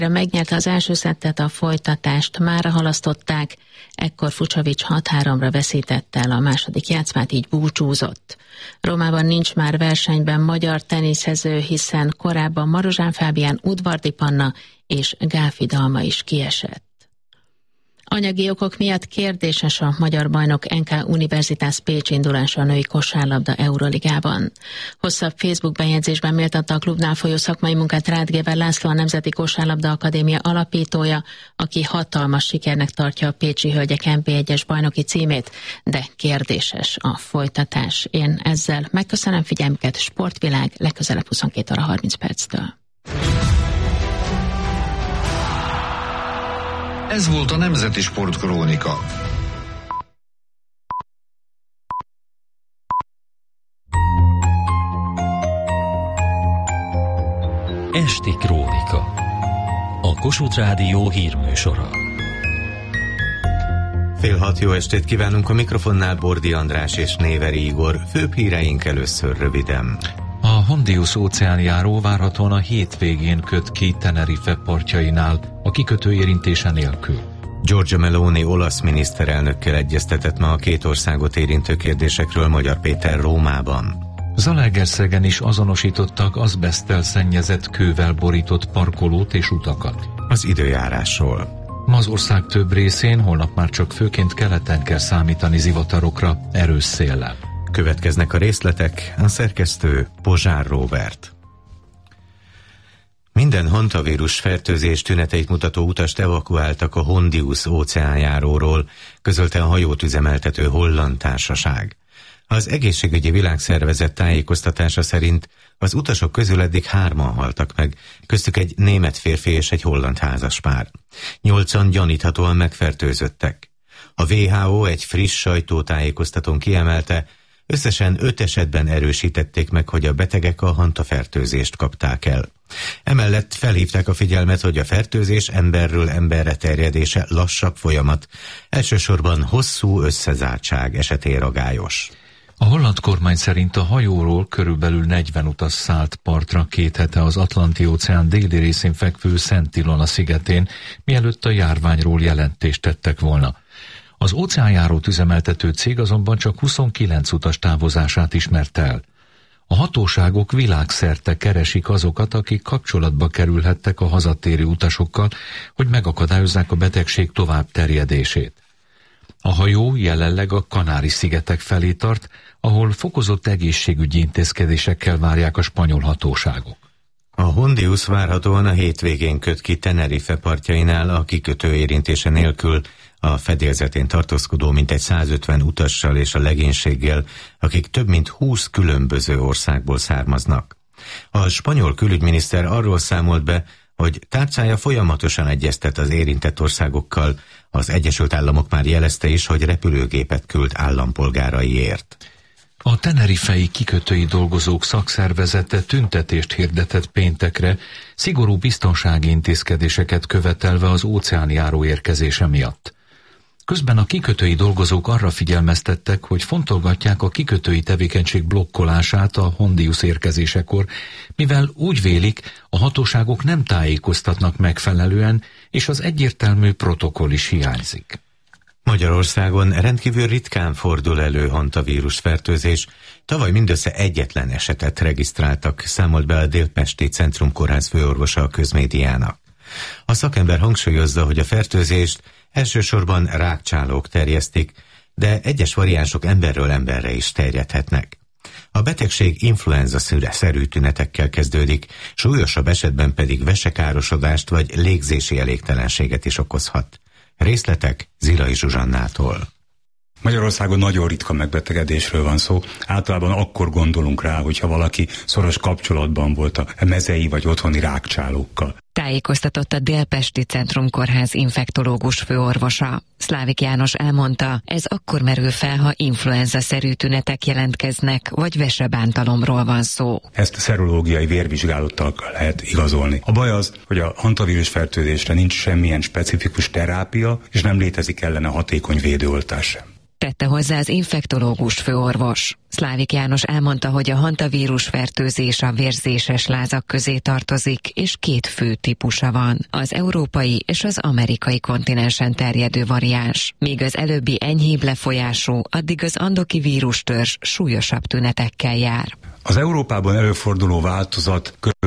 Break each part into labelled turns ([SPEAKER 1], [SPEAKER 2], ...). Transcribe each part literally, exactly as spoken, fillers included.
[SPEAKER 1] Megnyerte az első szettet, a folytatást mára halasztották, ekkor Fucsovics hat-háromra veszítette el a második játszmát, így búcsúzott. Rómában nincs már versenyben magyar teniszező, hiszen korábban Marozsán Fábián, Udvardi Panna és Gáfi Dalma is kiesett. Anyagi okok miatt kérdéses a magyar bajnok en ká Universitas Pécs indulása a női kosárlabda Euroligában. Hosszabb Facebook bejegyzésben méltatta a klubnál folyó szakmai munkát Rádgéber László, a Nemzeti Kosárlabda Akadémia alapítója, aki hatalmas sikernek tartja a pécsi hölgyek en bé egyes bajnoki címét, de kérdéses a folytatás. Én ezzel megköszönöm figyelmüket, Sportvilág, legközelebb huszonkét óra harminc perctől.
[SPEAKER 2] Ez volt a Nemzeti Sportkrónika.
[SPEAKER 3] Esti Krónika. A Kossuth Rádió hírműsora.
[SPEAKER 4] Fél hat, jó estét kívánunk, a mikrofonnál Bordi András és Néveri Igor. Főbb híreink először röviden.
[SPEAKER 3] A Hondius óceánjáró várhatóan a hétvégén köt ki Tenerife partjainál, a kikötő érintése nélkül.
[SPEAKER 4] Giorgia Meloni olasz miniszterelnökkel egyeztetett ma a két országot érintő kérdésekről Magyar Péter Rómában.
[SPEAKER 3] Zalaegerszegen is azonosítottak azbeszttel szennyezett kővel borított parkolót és utakat.
[SPEAKER 4] Az időjárásról.
[SPEAKER 3] Ma az ország több részén holnap már csak főként keleten kell számítani zivatarokra, erős széllel.
[SPEAKER 4] Következnek a részletek, a szerkesztő Pozsár Róbert. Minden hantavírus fertőzés tüneteit mutató utast evakuáltak a Hondius óceánjáróról, közölte a hajót üzemeltető holland társaság. Az Egészségügyi Világszervezet tájékoztatása szerint az utasok közül eddig hárman haltak meg, köztük egy német férfi és egy holland házaspár. Nyolcan gyaníthatóan megfertőzöttek. A dupla vé há ó egy friss sajtótájékoztatón kiemelte, összesen öt esetben erősítették meg, hogy a betegek a hantafertőzést kapták el. Emellett felhívták a figyelmet, hogy a fertőzés emberről emberre terjedése lassabb folyamat, elsősorban hosszú összezártság esetén ragályos.
[SPEAKER 3] A holland kormány szerint a hajóról körülbelül negyven utas szállt partra két hete az Atlanti-óceán déli részén fekvő Szent Ilona szigetén, mielőtt a járványról jelentést tettek volna. Az óceánjárót üzemeltető cég azonban csak huszonkilenc utas távozását ismerte el. A hatóságok világszerte keresik azokat, akik kapcsolatba kerülhettek a hazatérő utasokkal, hogy megakadályozzák a betegség tovább terjedését. A hajó jelenleg a Kanári-szigetek felé tart, ahol fokozott egészségügyi intézkedésekkel várják a spanyol hatóságok.
[SPEAKER 4] A Hondius várhatóan a hétvégén köt ki Tenerife partjainál a kikötő érintése nélkül, a fedélzetén tartózkodó mintegy százötven utassal és a legénységgel, akik több mint húsz különböző országból származnak. A spanyol külügyminiszter arról számolt be, hogy tárcája folyamatosan egyeztet az érintett országokkal, az Egyesült Államok már jelezte is, hogy repülőgépet küld állampolgáraiért.
[SPEAKER 3] A tenerifei kikötői dolgozók szakszervezete tüntetést hirdetett péntekre, szigorú biztonsági intézkedéseket követelve az óceánjáró érkezése miatt. Közben a kikötői dolgozók arra figyelmeztettek, hogy fontolgatják a kikötői tevékenység blokkolását a Hondius érkezésekor, mivel úgy vélik, a hatóságok nem tájékoztatnak megfelelően, és az egyértelmű protokoll is hiányzik.
[SPEAKER 4] Magyarországon rendkívül ritkán fordul elő hantavírus fertőzés. Tavaly mindössze egyetlen esetet regisztráltak, számolt be a Délpesti Centrumkórház főorvosa a közmédiának. A szakember hangsúlyozza, hogy a fertőzést elsősorban rákcsálók terjesztik, de egyes variánsok emberről emberre is terjedhetnek. A betegség influenza-szerű tünetekkel kezdődik, súlyosabb esetben pedig vesekárosodást vagy légzési elégtelenséget is okozhat. Részletek Zilai Zsuzsannától.
[SPEAKER 5] Magyarországon nagyon ritka megbetegedésről van szó. Általában akkor gondolunk rá, hogyha valaki szoros kapcsolatban volt a mezei vagy otthoni rákcsálókkal.
[SPEAKER 6] Tájékoztatott a Délpesti Centrumkórház infektológus főorvosa. Szlávik János elmondta, ez akkor merül fel, ha influenza-szerű tünetek jelentkeznek, vagy vesebántalomról van szó.
[SPEAKER 5] Ezt szerológiai vérvizsgálattal lehet igazolni. A baj az, hogy a hantavírus fertőzésre nincs semmilyen specifikus terápia, és nem létezik ellene hatékony védőoltás sem.
[SPEAKER 6] tette hozzá az infektológus főorvos. Szlávik János elmondta, hogy a hantavírus fertőzés a vérzéses lázak közé tartozik, és két fő típusa van, az európai és az amerikai kontinensen terjedő variáns. Míg az előbbi enyhébb lefolyású, addig az andoki vírustörzs súlyosabb tünetekkel jár.
[SPEAKER 5] Az Európában előforduló változat kb.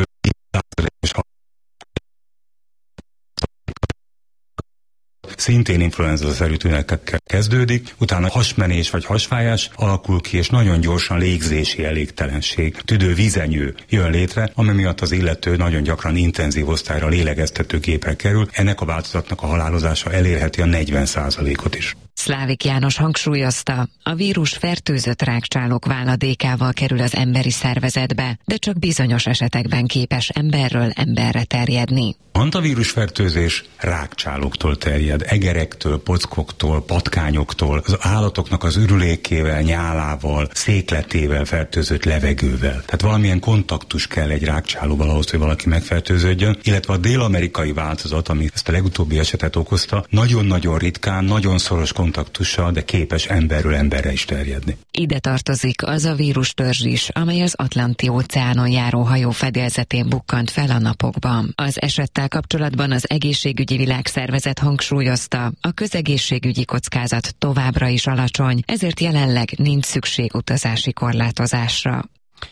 [SPEAKER 5] Szintén influenza-szerű tünetekkel kezdődik, utána hasmenés vagy hasfájás alakul ki, és nagyon gyorsan légzési elégtelenség, tüdő vizenyő jön létre, ami miatt az illető nagyon gyakran intenzív osztályra lélegeztetőgépre kerül. Ennek a változatnak a halálozása elérheti a negyven százalékot is.
[SPEAKER 6] Szlávik János hangsúlyozta, a vírus fertőzött rágcsálók váladékával kerül az emberi szervezetbe, de csak bizonyos esetekben képes emberről emberre terjedni.
[SPEAKER 5] A hantavírus fertőzés rágcsálóktól terjed, egerektől, pockoktól, patkányoktól, az állatoknak az ürülékével, nyálával, székletével fertőzött levegővel. Tehát valamilyen kontaktus kell egy rágcsálóval ahhoz, hogy valaki megfertőződjön, illetve a dél-amerikai változat, ami ezt a legutóbbi esetet okozta, nagyon-nagyon ritkán, nagyon szoros kontaktussal, de képes emberről emberre is terjedni.
[SPEAKER 6] Ide tartozik az a vírustörzs is, amely az Atlanti-óceánon járó hajó fedélzetén bukkant fel a napokban. Az esettel kapcsolatban az Egészségügyi Világszervezet hangsúlyozta, a közegészségügyi kockázat továbbra is alacsony, ezért jelenleg nincs szükség utazási korlátozásra.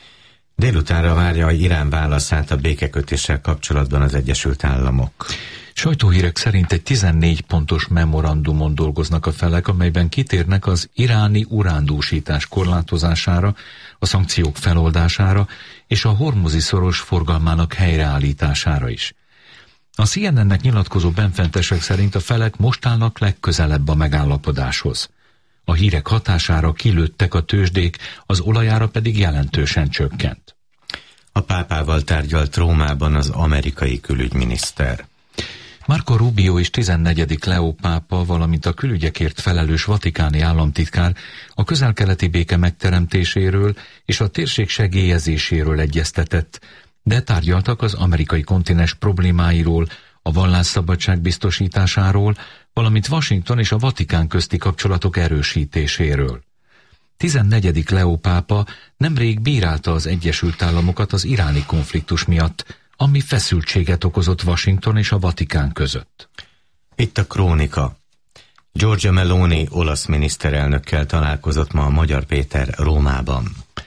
[SPEAKER 4] Délutánra várja Irán válaszát a békekötéssel kapcsolatban az Egyesült Államok.
[SPEAKER 3] Sajtóhírek szerint egy tizennégy pontos memorandumon dolgoznak a felek, amelyben kitérnek az iráni urándúsítás korlátozására, a szankciók feloldására és a Hormuzi-szoros forgalmának helyreállítására is. A C N N-nek nyilatkozó benfentesek szerint a felek most állnak legközelebb a megállapodáshoz. A hírek hatására kilőttek a tőzsdék, az olajára pedig jelentősen csökkent.
[SPEAKER 4] A pápával tárgyalt Rómában az amerikai külügyminiszter.
[SPEAKER 3] Marco Rubio és tizennegyedik Leó pápa, valamint a külügyekért felelős vatikáni államtitkár a közel-keleti béke megteremtéséről és a térség segélyezéséről egyeztetett, de tárgyaltak az amerikai kontinens problémáiról, a vallásszabadság biztosításáról, valamint Washington és a Vatikán közti kapcsolatok erősítéséről. tizennegyedik Leó pápa nemrég bírálta az Egyesült Államokat az iráni konfliktus miatt, ami feszültséget okozott Washington és a Vatikán között.
[SPEAKER 4] Itt a krónika. Giorgia Meloni olasz miniszterelnökkel találkozott ma a Magyar Péter Rómában.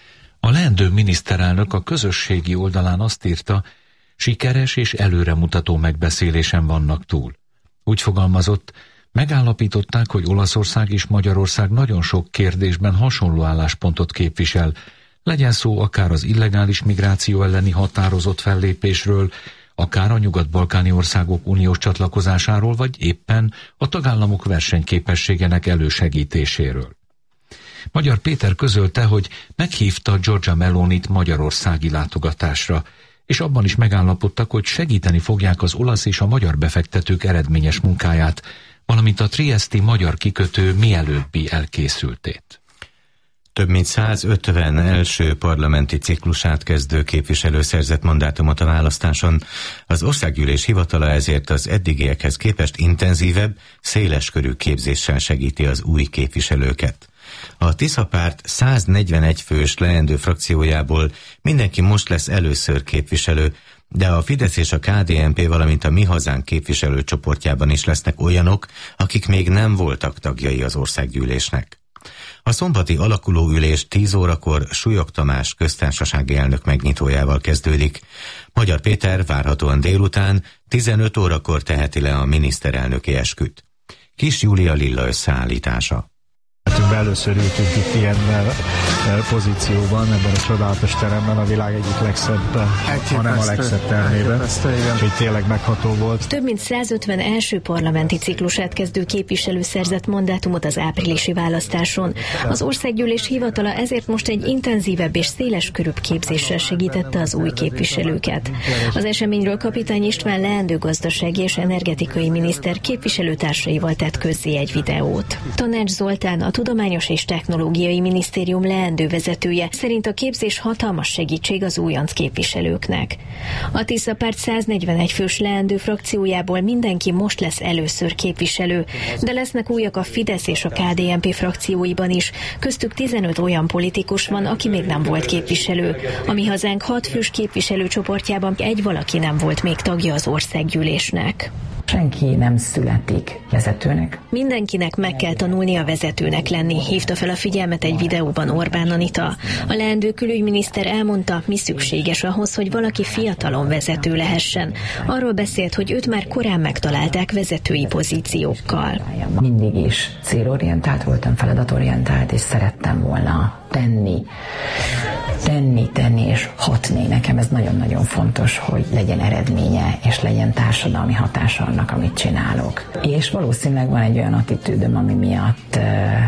[SPEAKER 3] A leendő miniszterelnök a közösségi oldalán azt írta, sikeres és előremutató megbeszélésen vannak túl. Úgy fogalmazott, megállapították, hogy Olaszország és Magyarország nagyon sok kérdésben hasonló álláspontot képvisel, legyen szó akár az illegális migráció elleni határozott fellépésről, akár a nyugat-balkáni országok uniós csatlakozásáról, vagy éppen a tagállamok versenyképességének elősegítéséről. Magyar Péter közölte, hogy meghívta Giorgia Melonit magyarországi látogatásra, és abban is megállapodtak, hogy segíteni fogják az olasz és a magyar befektetők eredményes munkáját, valamint a trieszti magyar kikötő mielőbbi elkészültét.
[SPEAKER 4] Több mint százötven első parlamenti ciklusát kezdő képviselő szerzett mandátumot a választáson. Az országgyűlés hivatala ezért az eddigiekhez képest intenzívebb, széleskörű képzéssel segíti az új képviselőket. A Tisza párt száznegyvenegy fős leendő frakciójából mindenki most lesz először képviselő, de a Fidesz és a K D N P, valamint a Mi Hazánk képviselőcsoportjában is lesznek olyanok, akik még nem voltak tagjai az országgyűlésnek. A szombati alakulóülés tíz órakor Súlyog Tamás köztársasági elnök megnyitójával kezdődik. Magyar Péter várhatóan délután tizenöt órakor teheti le a miniszterelnöki esküt. Kis Júlia Lilla összeállítása.
[SPEAKER 7] Először ültünk itt ilyen pozícióban, ebben a csodálatos teremben, a világ egyik legszebb, hanem a legszebb termében, úgyhogy tényleg megható volt.
[SPEAKER 8] Több mint százötven első parlamenti ciklusát kezdő képviselő szerzett mandátumot az áprilisi választáson. Az országgyűlés hivatala ezért most egy intenzívebb és széleskörűbb képzéssel segítette az új képviselőket. Az eseményről Kapitány István leendő gazdasági és energetikai miniszter képviselőtársaival tett közzé egy videót. Tanács Zoltán, a Tudományos és Technológiai Minisztérium leendő vezetője szerint a képzés hatalmas segítség az újonc képviselőknek. A Tisza Párt száznegyvenegy fős leendő frakciójából mindenki most lesz először képviselő, de lesznek újak a Fidesz és a ká dé en pé frakcióiban is, köztük tizenöt olyan politikus van, aki még nem volt képviselő. A Mi Hazánk hat fős képviselőcsoportjában egy valaki nem volt még tagja az országgyűlésnek.
[SPEAKER 9] Senki nem születik vezetőnek.
[SPEAKER 8] Mindenkinek meg kell tanulnia vezetőnek lenni, hívta fel a figyelmet egy videóban Orbán Anita. A leendő külügyminiszter elmondta, mi szükséges ahhoz, hogy valaki fiatalon vezető lehessen. Arról beszélt, hogy őt már korán megtalálták vezetői pozíciókkal.
[SPEAKER 9] Mindig is célorientált voltam, feladatorientált, és szerettem volna tenni, tenni, tenni és hatni. Nekem ez nagyon-nagyon fontos, hogy legyen eredménye, és legyen társadalmi hatása annak, amit csinálok. És valószínűleg van egy olyan attitűdöm, ami miatt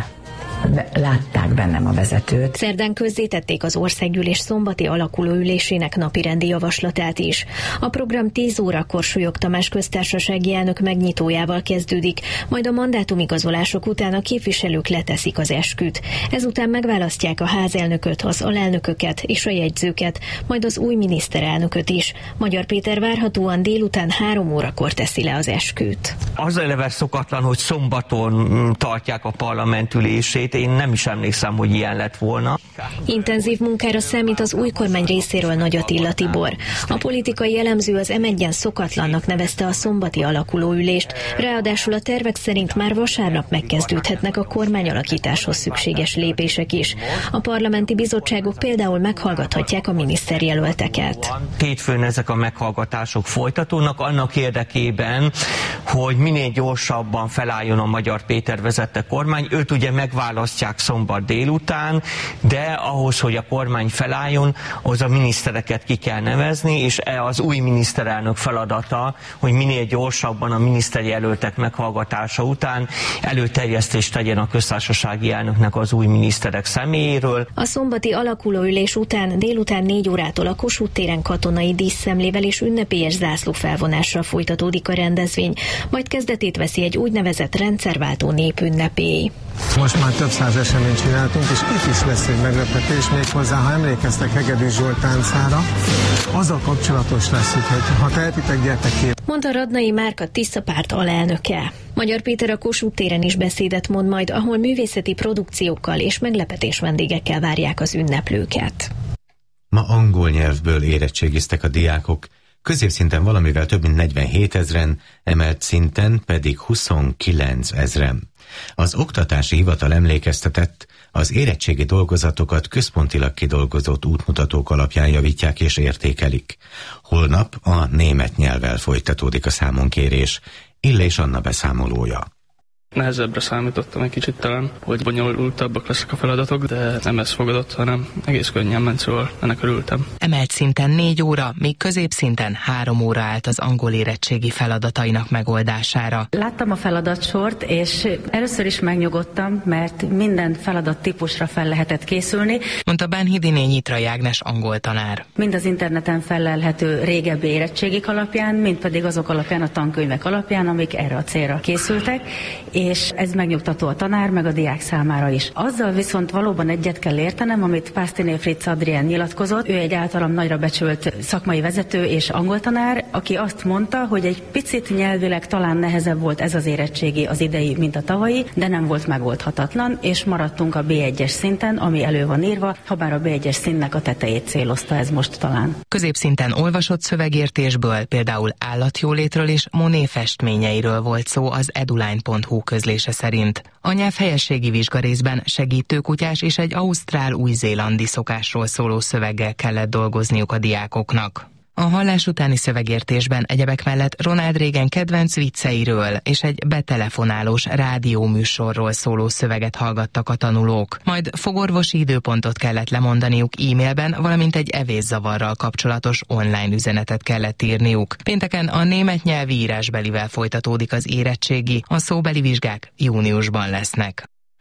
[SPEAKER 9] látták bennem a vezetőt.
[SPEAKER 8] Szerdán közzétették az országgyűlés szombati alakuló ülésének napirendi javaslatát is. A program tíz órakor Súlyog Tamás köztársasági elnök megnyitójával kezdődik, majd a mandátumigazolások után a képviselők leteszik az esküt. Ezután megválasztják a házelnököt, az alelnököket és a jegyzőket, majd az új miniszterelnököt is. Magyar Péter várhatóan délután három órakor teszi le az esküt.
[SPEAKER 10] Az eleve szokatlan, hogy szombaton tartják a parlament ülését. Én nem is emlékszem, hogy ilyen lett volna.
[SPEAKER 8] Intenzív munkára számít az új kormány részéről Nagy Attila Tibor. A politikai elemző az em egyen szokatlannak nevezte a szombati alakuló ülést, ráadásul a tervek szerint már vasárnap megkezdődhetnek a kormányalakításhoz szükséges lépések is. A parlamenti bizottságok például meghallgathatják a miniszterjelölteket.
[SPEAKER 10] Hétfőn ezek a meghallgatások folytatódnak annak érdekében, hogy minél gyorsabban felálljon a Magyar Péter vezette kormány. Őt ugye megválasztják szombat délután, de ahhoz, hogy a kormány felálljon, az a minisztereket ki kell nevezni, és az új miniszterelnök feladata, hogy minél gyorsabban a miniszterjelöltek meghallgatása után előterjesztést tegyen a köztársasági elnöknek az új miniszterek személyéről.
[SPEAKER 8] A szombati alakulóülés után délután négy órától a Kossuth téren katonai díszszemlével és ünnepélyes zászlófelvonással folytatódik a rendezvény, majd kezdetét veszi egy úgynevezett rendszerváltó népünnepély.
[SPEAKER 11] Most már több száz eseményt csináltunk, és itt is lesz egy meglepetés, méghozzá, ha emlékeztek Hegedűs Zsolt táncára, azzal kapcsolatos lesz, hogy ha tehetitek, gyertek ki.
[SPEAKER 8] Mondta Radnai Márk, Tisza Párt alelnöke. Magyar Péter a Kossuth téren is beszédet mond majd, ahol művészeti produkciókkal és meglepetés vendégekkel várják az ünneplőket.
[SPEAKER 4] Ma angol nyelvből érettségiztek a diákok, középszinten valamivel több mint negyvenhét ezren, emelt szinten pedig huszonkilenc ezren. Az Oktatási Hivatal emlékeztetett, az érettségi dolgozatokat központilag kidolgozott útmutatók alapján javítják és értékelik. Holnap a német nyelvvel folytatódik a számonkérés. Illés Anna beszámolója.
[SPEAKER 12] Nehezebbre számítottam egy kicsit talán, hogy bonyolultabbak lesznek a feladatok, de nem ez fogadott, hanem egész könnyen ment, szóval ennek örültem.
[SPEAKER 13] Emelt szinten négy óra, míg középszinten három óra állt az angol érettségi feladatainak megoldására.
[SPEAKER 14] Láttam a feladatsort, és először is megnyugodtam, mert minden feladat típusra fel lehetett készülni.
[SPEAKER 13] Mondta Bánhidiné Nyitrai Ágnes angol tanár.
[SPEAKER 14] Mind az interneten fellelhető régebbi érettségik alapján, mind pedig azok alapján, a tankönyvek alapján, amik erre a célra készültek, és ez megnyugtató a tanár, meg a diák számára is. Azzal viszont valóban egyet kell értenem, amit Pásztiné Fritz Adrien nyilatkozott. Ő egy általam nagyra becsült szakmai vezető és angol tanár, aki azt mondta, hogy egy picit nyelvileg talán nehezebb volt ez az érettségi az idei, mint a tavalyi, de nem volt megoldhatatlan, és maradtunk a bé egyes szinten, ami elő van írva, habár a bé egyes szintnek a tetejét célozta ez most talán.
[SPEAKER 13] Középszinten olvasott szövegértésből, például állatjólétről és Monet festményeiről volt szó az eduline pont hu közlése szerint. A nyelvhelyességi vizsgarészben segítőkutyás és egy ausztrál-új-zélandi szokásról szóló szöveggel kellett dolgozniuk a diákoknak. A hallás utáni szövegértésben egyebek mellett Ronald Reagan kedvenc vicceiről és egy betelefonálós rádióműsorról szóló szöveget hallgattak a tanulók. Majd fogorvosi időpontot kellett lemondaniuk e-mailben, valamint egy evészavarral kapcsolatos online üzenetet kellett írniuk. Pénteken a német nyelvi írásbelivel folytatódik az érettségi, a szóbeli vizsgák júniusban lesznek.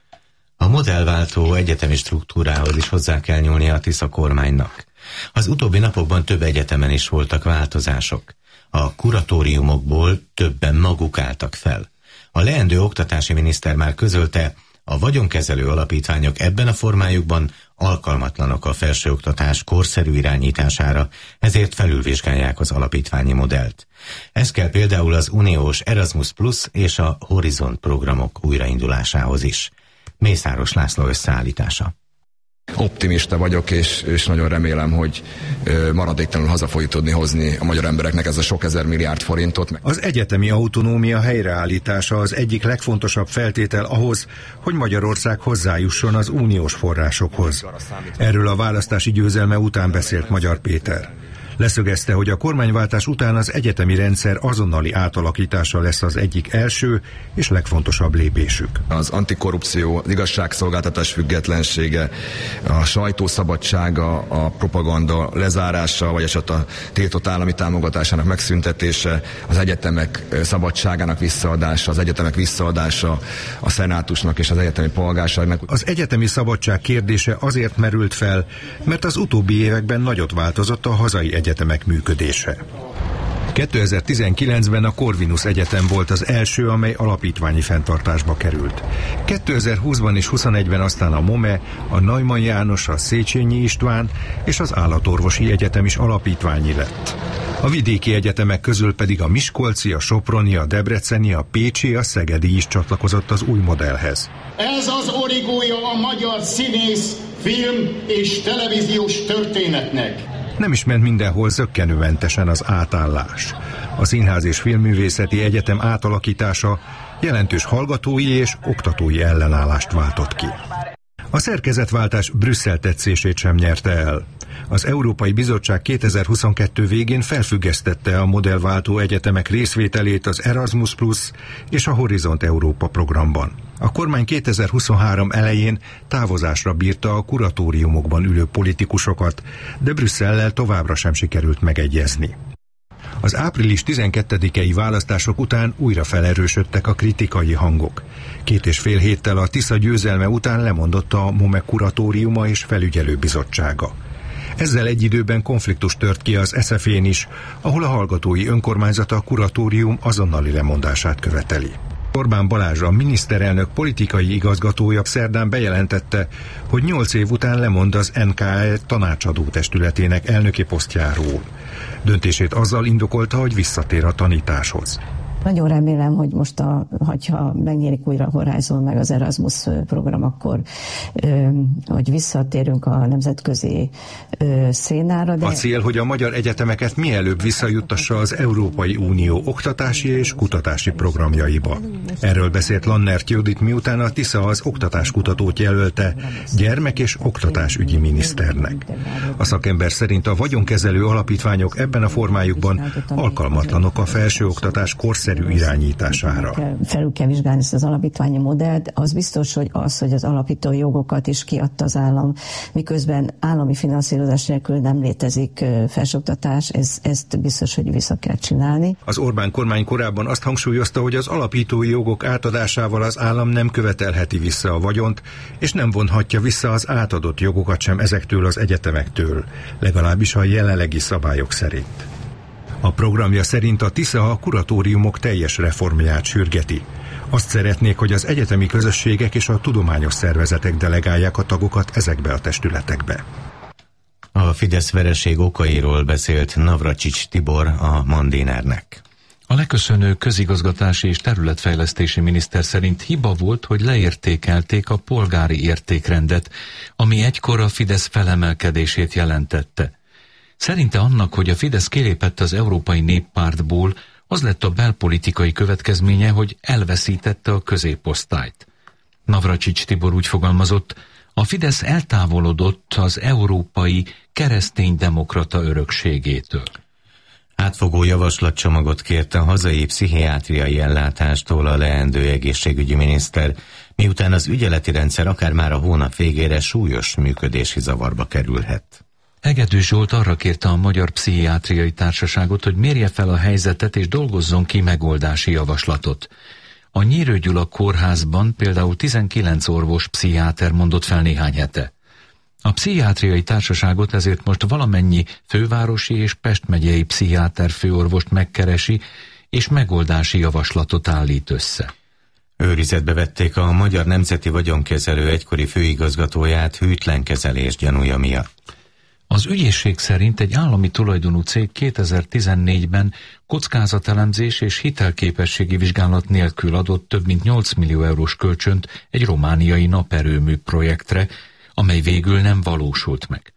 [SPEAKER 4] A modellváltó egyetemi struktúrához is hozzá kell nyúlnia a Tisza kormánynak. Az utóbbi napokban több egyetemen is voltak változások. A kuratóriumokból többen maguk álltak fel. A leendő oktatási miniszter már közölte, A vagyonkezelő alapítványok ebben a formájukban alkalmatlanok a felsőoktatás korszerű irányítására, ezért felülvizsgálják az alapítványi modellt. Ez kell például az uniós Erasmus Plus és a Horizont programok újraindulásához is. Mészáros László összeállítása.
[SPEAKER 15] Optimista vagyok, és, és nagyon remélem, hogy ö, maradéktalanul haza fogjuk tudni hozni a magyar embereknek ez a sok ezer milliárd forintot.
[SPEAKER 16] Az egyetemi autonómia helyreállítása az egyik legfontosabb feltétel ahhoz, hogy Magyarország hozzájusson az uniós forrásokhoz. Erről a választási győzelme után beszélt Magyar Péter. Leszögezte, hogy a kormányváltás után az egyetemi rendszer azonnali átalakítása lesz az egyik első és legfontosabb lépésük.
[SPEAKER 15] Az antikorrupció, az igazságszolgáltatás függetlensége, a sajtószabadsága, a propaganda lezárása, vagy esetleg a tiltott állami támogatásának megszüntetése, az egyetemek szabadságának visszaadása, az egyetemek visszaadása a szenátusnak és az egyetemi polgárságnak.
[SPEAKER 16] Az egyetemi szabadság kérdése azért merült fel, mert az utóbbi években nagyot változott a hazai egyetemek működése. kétezer-tizenkilencben a Corvinus Egyetem volt az első, amely alapítványi fenntartásba került. kétezer-húszban és huszonegyben aztán a MOME, a Neumann János, a Széchenyi István és az Állatorvosi Egyetem is alapítványi lett. A vidéki egyetemek közül pedig a miskolci, a soproni, a debreceni, a pécsi, a szegedi is csatlakozott az új modellhez.
[SPEAKER 17] Ez az origója a magyar színész, film és televíziós történetnek.
[SPEAKER 16] Nem is ment mindenhol zökkenőmentesen az átállás. A Színház és Filmművészeti Egyetem átalakítása jelentős hallgatói és oktatói ellenállást váltott ki. A szerkezetváltás Brüsszel tetszését sem nyerte el. Az Európai Bizottság kétezer-huszonkettő végén felfüggesztette a modellváltó egyetemek részvételét az Erasmus Plus és a Horizont Európa programban. A kormány kétezer-huszonhárom elején távozásra bírta a kuratóriumokban ülő politikusokat, de Brüsszellel továbbra sem sikerült megegyezni. Az április tizenkettedikei választások után újra felerősödtek a kritikai hangok. Két és fél héttel a Tisza győzelme után lemondott a MOME kuratóriuma és felügyelőbizottsága. Ezzel egy időben konfliktus tört ki az es ef é-n is, ahol a hallgatói önkormányzata a kuratórium azonnali lemondását követeli. Orbán Balázs, a miniszterelnök politikai igazgatója szerdán bejelentette, hogy nyolc év után lemond az en ká e tanácsadó testületének elnöki posztjáról. Döntését azzal indokolta, hogy visszatér a tanításhoz.
[SPEAKER 18] Nagyon remélem, hogy most, a, hogyha megnyílik újra a Horizon meg az Erasmus program, akkor ö, hogy visszatérünk a nemzetközi ö, szénára. De...
[SPEAKER 16] A cél, hogy a magyar egyetemeket mielőbb visszajuttassa az Európai Unió oktatási és kutatási programjaiba. Erről beszélt Lannert Judit, miután a Tisza az oktatáskutatót jelölte gyermek- és oktatásügyi miniszternek. A szakember szerint a vagyonkezelő alapítványok ebben a formájukban alkalmatlanok a felsőoktatás korszerű irányítására.
[SPEAKER 18] Felül kell vizsgálni ezt az alapítványi modellt. Az biztos, hogy az, hogy az alapító jogokat is kiadta az állam, miközben állami finanszírozás nélkül nem létezik felsőoktatás, ez, ezt biztos, hogy vissza kell csinálni.
[SPEAKER 16] Az Orbán kormány korábban azt hangsúlyozta, hogy az alapítói jogok átadásával az állam nem követelheti vissza a vagyont, és nem vonhatja vissza az átadott jogokat sem ezektől az egyetemektől, legalábbis a jelenlegi szabályok szerint. A programja szerint a Tisza a kuratóriumok teljes reformját sürgeti. Azt szeretnék, hogy az egyetemi közösségek és a tudományos szervezetek delegálják a tagokat ezekbe a testületekbe.
[SPEAKER 4] A Fidesz vereség okairól beszélt Navracsics Tibor a Mandinernek.
[SPEAKER 3] A leköszönő közigazgatási és területfejlesztési miniszter szerint hiba volt, hogy leértékelték a polgári értékrendet, ami egykor a Fidesz felemelkedését jelentette. Szerinte annak, hogy a Fidesz kilépett az Európai Néppártból, az lett a belpolitikai következménye, hogy elveszítette a középosztályt. Navracsics Tibor úgy fogalmazott, a Fidesz eltávolodott az európai kereszténydemokrata örökségétől.
[SPEAKER 4] Átfogó javaslatcsomagot kért a hazai pszichiátriai ellátástól a leendő egészségügyi miniszter, miután az ügyeleti rendszer akár már a hónap végére súlyos működési zavarba kerülhet.
[SPEAKER 3] Hegedű Zsolt arra kérte a Magyar Pszichiátriai Társaságot, hogy mérje fel a helyzetet és dolgozzon ki megoldási javaslatot. A Nyírő Gyula kórházban például tizenkilenc orvos pszichiáter mondott fel néhány hete. A Pszichiátriai Társaságot ezért most valamennyi fővárosi és Pest megyei pszichiáter főorvost megkeresi, és megoldási javaslatot állít össze.
[SPEAKER 4] Őrizetbe vették a Magyar Nemzeti Vagyonkezelő egykori főigazgatóját hűtlenkezelés gyanúja miatt.
[SPEAKER 3] Az ügyészség szerint egy állami tulajdonú cég kétezer-tizennégyben kockázatelemzés és hitelképességi vizsgálat nélkül adott több mint nyolc millió eurós kölcsönt egy romániai naperőmű projektre, amely végül nem valósult meg.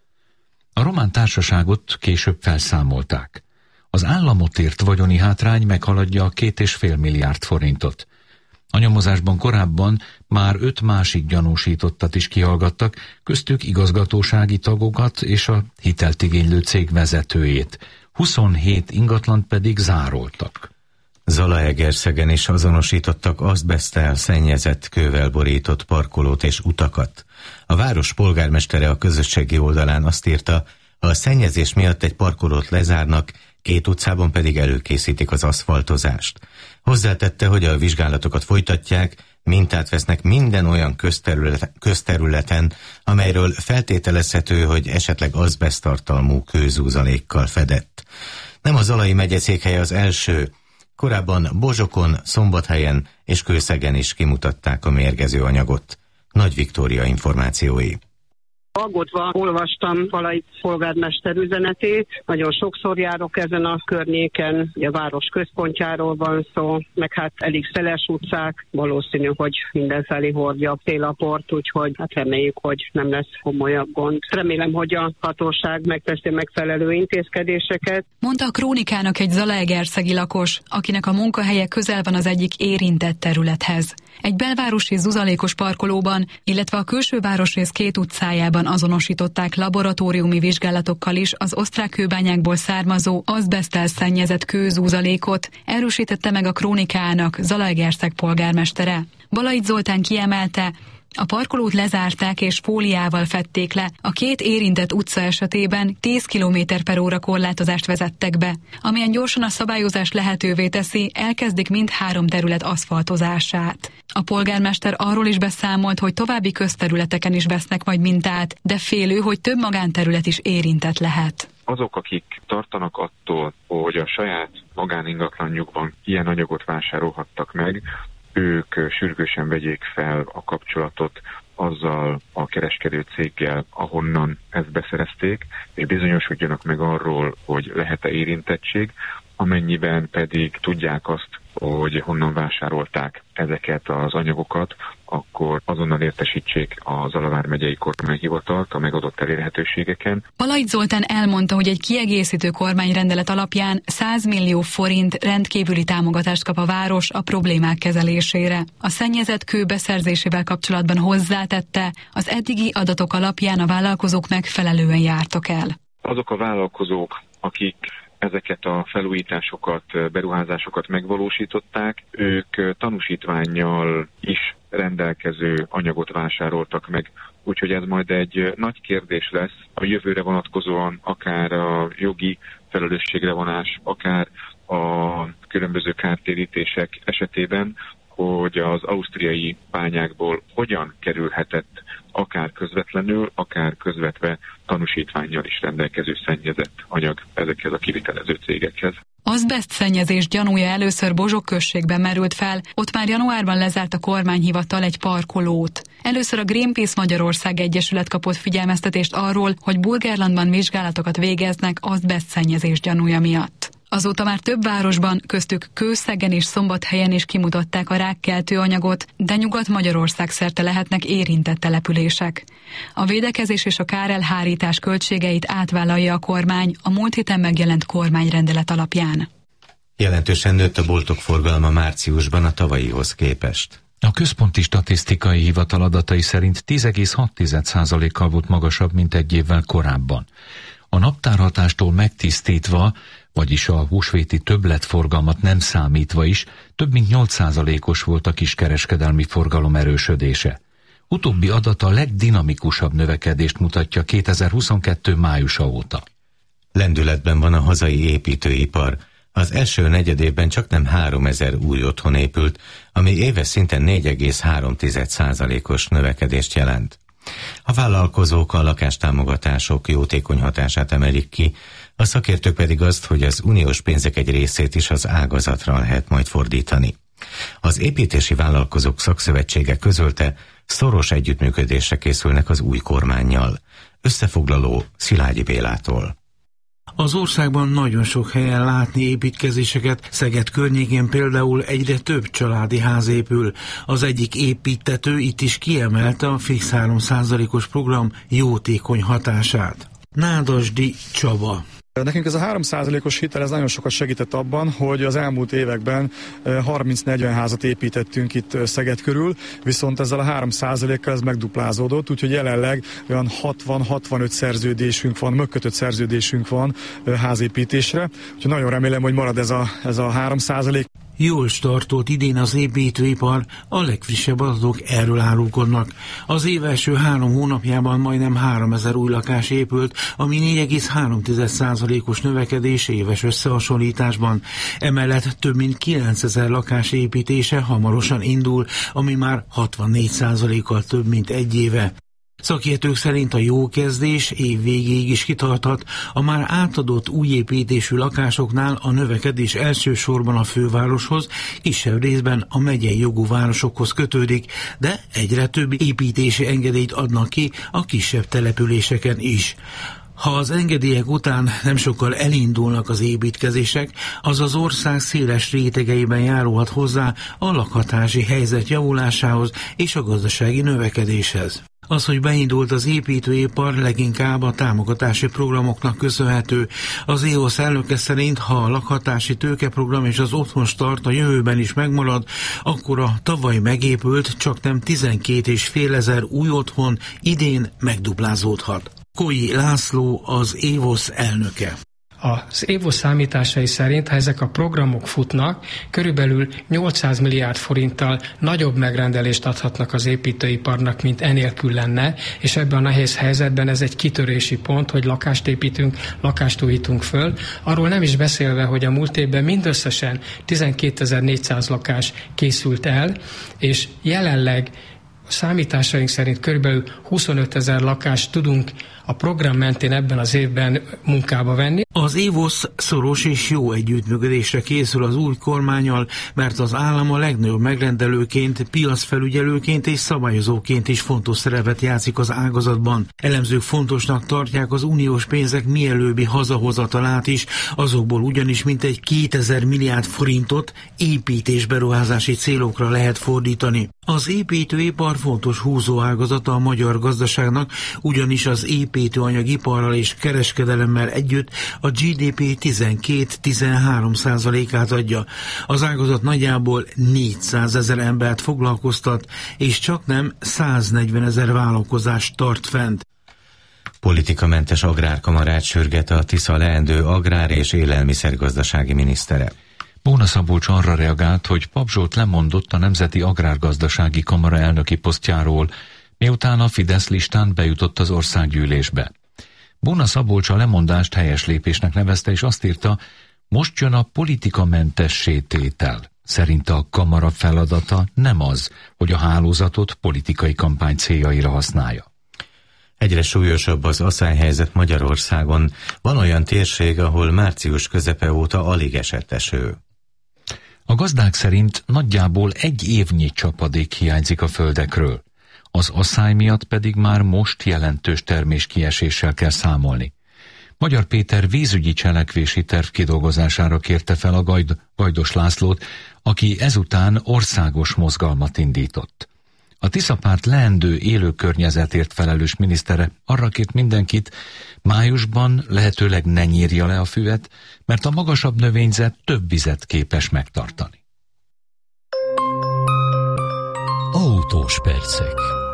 [SPEAKER 3] A román társaságot később felszámolták. Az államot ért vagyoni hátrány meghaladja a két és fél milliárd forintot. A nyomozásban korábban már öt másik gyanúsítottat is kihallgattak, köztük igazgatósági tagokat és a hitelt igénylő cég vezetőjét. huszonhét ingatlant pedig zároltak.
[SPEAKER 4] Zalaegerszegen is azonosítottak azbeszttel szennyezett kővel borított parkolót és utakat. A város polgármestere a közösségi oldalán azt írta, a szennyezés miatt egy parkolót lezárnak, két utcában pedig előkészítik az aszfaltozást. Hozzátette, hogy a vizsgálatokat folytatják, mintát vesznek minden olyan közterületen, közterületen, amelyről feltételezhető, hogy esetleg azbesztartalmú kőzúzalékkal fedett. Nem a Zalai megyeszékhelye az első. Korábban Bozsokon, Szombathelyen és Kőszegen is kimutatták a mérgező anyagot. Nagy Viktória információi.
[SPEAKER 19] Aggódva olvastam Zalai polgármester üzenetét, nagyon sokszor járok ezen a környéken, a város központjáról van szó, meg hát elég szeles utcák, valószínű, hogy mindenfelé hordja a télaport, úgyhogy hát reméljük, hogy nem lesz komolyabb gond. Remélem, hogy a hatóság megteszi megfelelő intézkedéseket.
[SPEAKER 20] Mondta a Krónikának egy zalaegerszegi lakos, akinek a munkahelye közel van az egyik érintett területhez. Egy belvárosi zuzalékos parkolóban, illetve a külső városrész két utcájában azonosították laboratóriumi vizsgálatokkal is az osztrák kőbányákból származó azbeszttel szennyezett kőzúzalékot, erősítette meg a Krónikának Zalaegerszeg polgármestere. Balait Zoltán kiemelte, a parkolót lezárták és fóliával fedték le. A két érintett utca esetében tíz kilométer per óra korlátozást vezettek be. Amilyen gyorsan a szabályozás lehetővé teszi, elkezdik mindhárom terület aszfaltozását. A polgármester arról is beszámolt, hogy további közterületeken is vesznek majd mintát, de félő, hogy több magánterület is érintett lehet.
[SPEAKER 21] Azok, akik tartanak attól, hogy a saját magáningatlanjukban ilyen anyagot vásárolhattak meg, ők sürgősen vegyék fel a kapcsolatot azzal a kereskedő céggel, ahonnan ezt beszerezték, és bizonyosodjanak meg arról, hogy lehet-e érintettség, amennyiben pedig tudják azt, hogy honnan vásárolták ezeket az anyagokat, akkor azonnal értesítsék a Zala vármegyei kormányhivatalt a megadott elérhetőségeken.
[SPEAKER 20] Balait Zoltán elmondta, hogy egy kiegészítő kormányrendelet alapján száz millió forint rendkívüli támogatást kap a város a problémák kezelésére. A szennyezett kő beszerzésével kapcsolatban hozzátette, az eddigi adatok alapján a vállalkozók megfelelően jártak el.
[SPEAKER 21] Azok a vállalkozók, akik ezeket a felújításokat, beruházásokat megvalósították, ők tanúsítvánnyal is rendelkező anyagot vásároltak meg. Úgyhogy ez majd egy nagy kérdés lesz a jövőre vonatkozóan, akár a jogi felelősségre vonás, akár a különböző kártérítések esetében, hogy az ausztriai bányákból hogyan kerülhetett akár közvetlenül, akár közvetve tanúsítvánnyal is rendelkező szennyezett anyag ezekhez a kivitelező cégekhez.
[SPEAKER 20] Azbeszt szennyezés gyanúja először Bozsok községben merült fel, ott már januárban lezárt a kormányhivatal egy parkolót. Először a Greenpeace Magyarország Egyesület kapott figyelmeztetést arról, hogy Burgenlandban vizsgálatokat végeznek azbeszt szennyezés gyanúja miatt. Azóta már több városban, köztük Kőszegen és Szombathelyen is kimutatták a rákkeltő anyagot, de Nyugat-Magyarország szerte lehetnek érintett települések. A védekezés és a kárelhárítás költségeit átvállalja a kormány a múlt héten megjelent kormányrendelet alapján.
[SPEAKER 4] Jelentősen nőtt a boltok forgalma márciusban a tavalyihoz képest.
[SPEAKER 3] A Központi Statisztikai Hivatal adatai szerint tíz egész hat százalékkal volt magasabb, mint egy évvel korábban. A naptárhatástól megtisztítva, vagyis a húsvéti többletforgalmat nem számítva is, több mint nyolc százalékos volt a kiskereskedelmi forgalom erősödése. Utóbbi adat a legdinamikusabb növekedést mutatja kétezer-huszonkettő májusa óta.
[SPEAKER 4] Lendületben van a hazai építőipar. Az első negyedévben csaknem háromezer új otthon épült, ami éves szinten négy egész három százalékos növekedést jelent. A vállalkozók a lakástámogatások jótékony hatását emelik ki, a szakértők pedig azt, hogy az uniós pénzek egy részét is az ágazatra lehet majd fordítani. Az építési vállalkozók szakszövetsége közölte, szoros együttműködésre készülnek az új kormánnyal. Összefoglaló Szilágyi Bélától.
[SPEAKER 1] Az országban nagyon sok helyen látni építkezéseket, Szeged környékén például egyre több családi ház épül. Az egyik építtető itt is kiemelte a fix három százalékos program jótékony hatását. Nádasdy Csaba.
[SPEAKER 22] Nekünk ez a három százalékos hitel ez nagyon sokat segített abban, hogy az elmúlt években harminc-negyven házat építettünk itt Szeged körül, viszont ezzel a három százalékkal ez megduplázódott, úgyhogy jelenleg olyan hatvan-hatvanöt szerződésünk van, megkötött szerződésünk van házépítésre, úgyhogy nagyon remélem, hogy marad ez a, ez a három százalék.
[SPEAKER 1] Jól startolt idén az építőipar, a legfrissebb adatok erről árulkodnak. Az év első három hónapjában majdnem háromezer új lakás épült, ami négy egész három százalékos növekedés éves összehasonlításban. Emellett több mint kilencezer lakás építése hamarosan indul, ami már hatvannégy százalékkal több, mint egy éve. Szakértők szerint a jó kezdés év végéig is kitarthat, a már átadott újépítésű lakásoknál a növekedés elsősorban a fővároshoz, kisebb részben a megyei jogú városokhoz kötődik, de egyre több építési engedélyt adnak ki a kisebb településeken is. Ha az engedélyek után nem sokkal elindulnak az építkezések, az az ország széles rétegeiben járulhat hozzá a lakhatási helyzet javulásához és a gazdasági növekedéshez. Az, hogy beindult az építőipar, leginkább a támogatási programoknak köszönhető. Az é o es elnöke szerint, ha a lakhatási tőkeprogram és az otthonstart a jövőben is megmarad, akkor a tavaly megépült csaknem tizenkét és fél ezer új otthon idén megduplázódhat. Koi László, az é o es elnöke.
[SPEAKER 23] Az é o es számításai szerint, ha ezek a programok futnak, körülbelül nyolcszáz milliárd forinttal nagyobb megrendelést adhatnak az építőiparnak, mint enélkül lenne, és ebben a nehéz helyzetben ez egy kitörési pont, hogy lakást építünk, lakást újítunk föl. Arról nem is beszélve, hogy a múlt évben mindösszesen tizenkétezer-négyszáz lakás készült el, és jelenleg a számításaink szerint körülbelül huszonötezer lakást tudunk a program mentén ebben az évben munkába venni.
[SPEAKER 1] Az é o es szoros és jó együttműködésre készül az új kormánnyal, mert az állam a legnagyobb megrendelőként, piacfelügyelőként és szabályozóként is fontos szerepet játszik az ágazatban. Elemzők fontosnak tartják az uniós pénzek mielőbbi hazahozatalát is, azokból ugyanis mintegy kétezer milliárd forintot építésberuházási célokra lehet fordítani. Az építőipar fontos húzóágazata a magyar gazdaságnak, ugyanis az építőanyagiparral és kereskedelemmel együtt a gé dé pé tizenkét-tizenhárom százalékát adja. Az ágazat nagyjából négyszázezer embert foglalkoztat, és csaknem száznegyvenezer vállalkozást tart fent.
[SPEAKER 4] Politikamentes agrárkamarát sürget a Tisza leendő agrár- és élelmiszergazdasági minisztere.
[SPEAKER 3] Bóna Szabolcs arra reagált, hogy Pap Zsolt lemondott a Nemzeti Agrárgazdasági Kamara elnöki posztjáról, miután a Fidesz listán bejutott az országgyűlésbe. Bóna Szabolcs a lemondást helyes lépésnek nevezte, és azt írta, most jön a politikamentessé tétel. Szerinte a kamara feladata nem az, hogy a hálózatot politikai kampány céljaira használja.
[SPEAKER 4] Egyre súlyosabb az aszályhelyzet Magyarországon. Van olyan térség, ahol március közepe óta alig esett eső.
[SPEAKER 3] A gazdák szerint nagyjából egy évnyi csapadék hiányzik a földekről. Az aszály miatt pedig már most jelentős terméskieséssel kell számolni. Magyar Péter vízügyi cselekvési terv kidolgozására kérte fel a Gajd- Gajdos Lászlót, aki ezután országos mozgalmat indított. A Tisza párt leendő élő környezetért felelős minisztere arra kért mindenkit, májusban lehetőleg ne nyírja le a füvet, mert a magasabb növényzet több vizet képes megtartani.
[SPEAKER 24] Autós percek.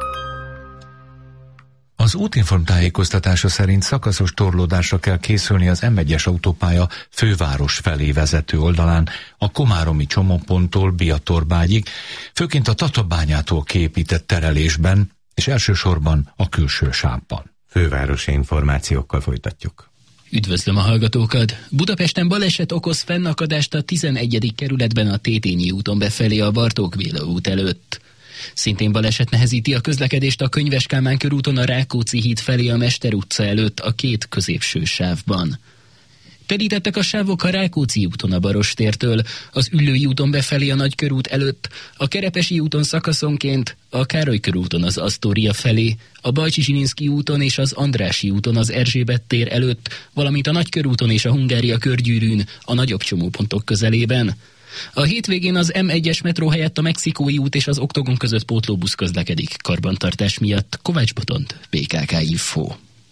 [SPEAKER 3] Az Útinform tájékoztatása szerint szakaszos torlódásra kell készülni az em egyes autópálya főváros felé vezető oldalán, a komáromi csomóponttól Biatorbágyig, főként a Tatabányától kiépített terelésben, és elsősorban a külső sávban.
[SPEAKER 4] Fővárosi információkkal folytatjuk.
[SPEAKER 24] Üdvözlöm a hallgatókat! Budapesten baleset okoz fennakadást a tizenegyedik kerületben a Tétényi úton befelé a Bartók Béla út előtt. Szintén baleset nehezíti a közlekedést a Könyves Kálmán körúton a Rákóczi híd felé a Mester utca előtt a két középső sávban. Terítettek a sávok a Rákóczi úton a Barostértől, az Üllői úton befelé a Nagykörút előtt, a Kerepesi úton szakaszonként, a Károly körúton az Asztória felé, a Bajcsi-Zsilinszky úton és az Andrássy úton az Erzsébet tér előtt, valamint a Nagykörúton és a Hungária körgyűrűn a nagyobb csomópontok közelében. A hétvégén az M egyes metró helyett a Mexikói út és az Oktogon között pótlóbusz közlekedik karbantartás miatt. Kovács Botond, bé ká ká Info.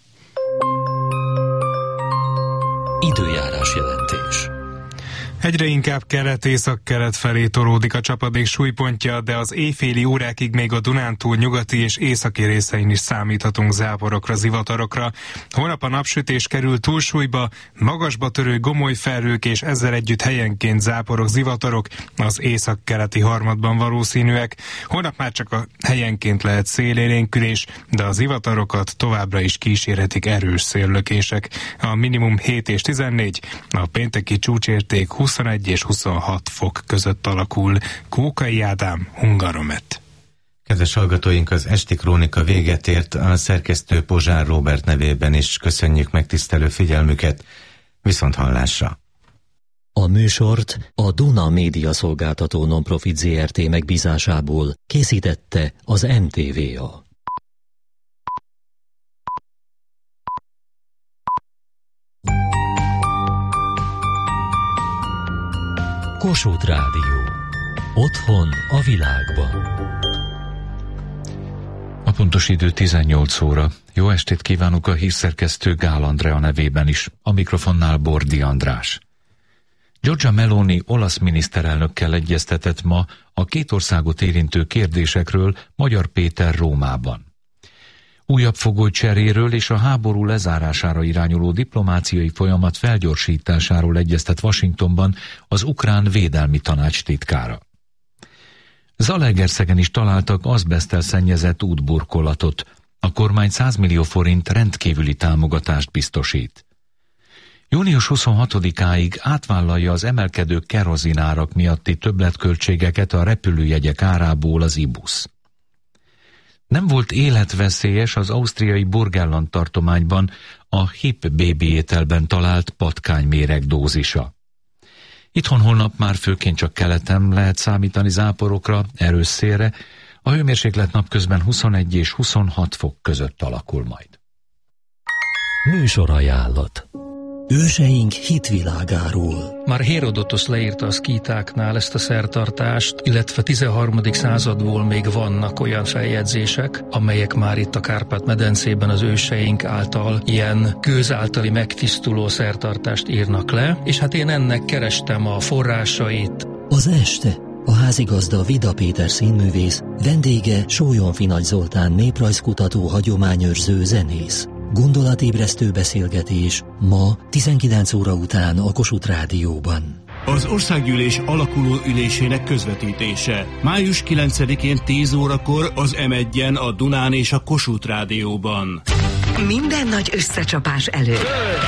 [SPEAKER 2] Időjárás jelentés.
[SPEAKER 5] Egyre inkább kelet-észak-kelet felé tolódik a csapadék súlypontja, de az éjféli órákig még a Dunántúl nyugati és északi részein is számíthatunk záporokra, zivatarokra. Holnap a napsütés kerül túlsúlyba, magasba törő gomoly felhők és ezzel együtt helyenként záporok, zivatarok az észak-keleti harmadban valószínűek. Holnap már csak a helyenként lehet szélélénkülés, de a zivatarokat továbbra is kísérhetik erős széllökések. A minimum hét és tizennégy, a pénteki csúcsérték huszonegy és huszonhat fok között alakul. Kókai Ádám, Hungaromet.
[SPEAKER 4] Kedves hallgatóink, az esti krónika véget ért, a szerkesztő Pozsár Róbert nevében is köszönjük megtisztelő figyelmüket. Viszont hallásra!
[SPEAKER 2] A műsort a Duna Média Szolgáltató Nonprofit zé er té megbízásából készítette az em té vé á. Kossuth Rádió. Otthon a világban.
[SPEAKER 3] A pontos idő tizennyolc óra. Jó estét kívánok a hírszerkesztő Gál Andrea nevében is. A mikrofonnál Bordi András. Giorgia Meloni olasz miniszterelnökkel egyeztetett ma a két országot érintő kérdésekről Magyar Péter Rómában. Újabb fogolycseréről és a háború lezárására irányuló diplomáciai folyamat felgyorsításáról egyeztet Washingtonban az ukrán védelmi tanács titkára. Zalaegerszegen is találtak azbeszttel szennyezett útburkolatot. A kormány száz millió forint rendkívüli támogatást biztosít. június huszonhatodikáig átvállalja az emelkedő kerozinárak miatti többletköltségeket a repülőjegyek árából az i busz. Nem volt életveszélyes az ausztriai Burgenland tartományban a hip bébi ételben talált patkányméreg dózisa. Itthon holnap már főként csak keleten lehet számítani záporokra, erős szélre, a hőmérséklet napközben huszonegy és huszonhat fok között alakul majd.
[SPEAKER 2] Műsorajánlat. Őseink hitvilágáról.
[SPEAKER 23] Már Hérodotosz leírta a szkítáknál ezt a szertartást, illetve tizenharmadik századból még vannak olyan feljegyzések, amelyek már itt a Kárpát-medencében az őseink által ilyen kőz általi megtisztuló szertartást írnak le, és hát én ennek kerestem a forrásait.
[SPEAKER 2] Az este a házigazda Vida Péter színművész, vendége Sólyom Nagy Zoltán néprajzkutató, hagyományőrző zenész. Gondolatébresztő beszélgetés ma tizenkilenc óra után a Kossuth Rádióban.
[SPEAKER 6] Az országgyűlés alakuló ülésének közvetítése. május kilencedikén tíz órakor az em egyen, a Dunán és a Kossuth Rádióban.
[SPEAKER 7] Minden nagy összecsapás előtt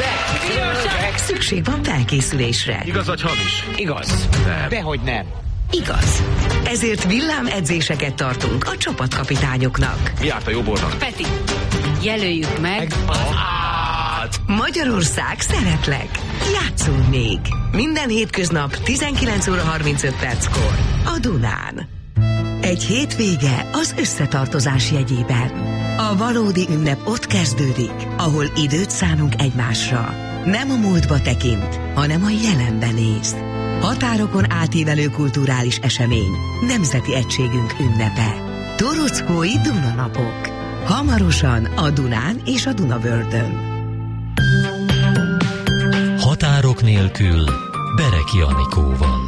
[SPEAKER 7] szükség van felkészülésre.
[SPEAKER 25] Igaz vagy hamis?
[SPEAKER 7] Igaz.
[SPEAKER 25] Nem. Dehogy nem.
[SPEAKER 7] Igaz. Ezért villámedzéseket tartunk a csapatkapitányoknak.
[SPEAKER 25] Mi járt a jobb oldalon?
[SPEAKER 7] Peti, jelöljük meg, meg az át. Magyarország, szeretlek. Játszunk még. Minden hétköznap tizenkilenc óra harmincöt perckor a Dunán. Egy hétvége az összetartozás jegyében. A valódi ünnep ott kezdődik, ahol időt szánunk egymásra. Nem a múltba tekint, hanem a jelenben néz. Határokon átívelő kulturális esemény, nemzeti egységünk ünnepe. Torockói Dunanapok. Hamarosan a Dunán és a Dunavördön.
[SPEAKER 2] Határok nélkül Bereki Anikóval.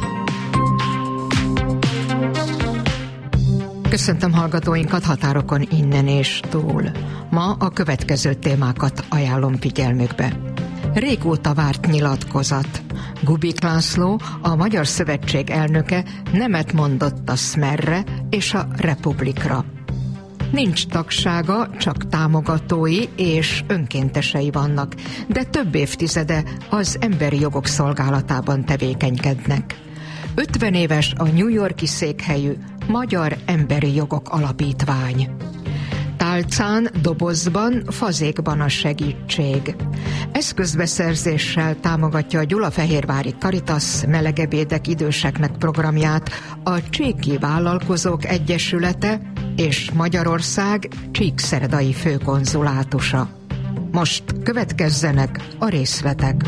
[SPEAKER 26] Köszöntöm hallgatóinkat határokon innen és túl. Ma a következő témákat ajánlom figyelmükbe. Régóta várt nyilatkozat. Gubik László, a Magyar Szövetség elnöke nemet mondott a Szmerre és a Republikra. Nincs tagsága, csak támogatói és önkéntesei vannak, de több évtizede az emberi jogok szolgálatában tevékenykednek. ötven éves a New York-i székhelyű Magyar Emberi Jogok Alapítvány. tálcán, dobozban, fazékban a segítség. Eszközbeszerzéssel támogatja a Gyulafehérvári Caritas melegebédek időseknek programját a Csíki Vállalkozók Egyesülete és Magyarország csíkszeredai főkonzulátusa. Most következzenek a részletek.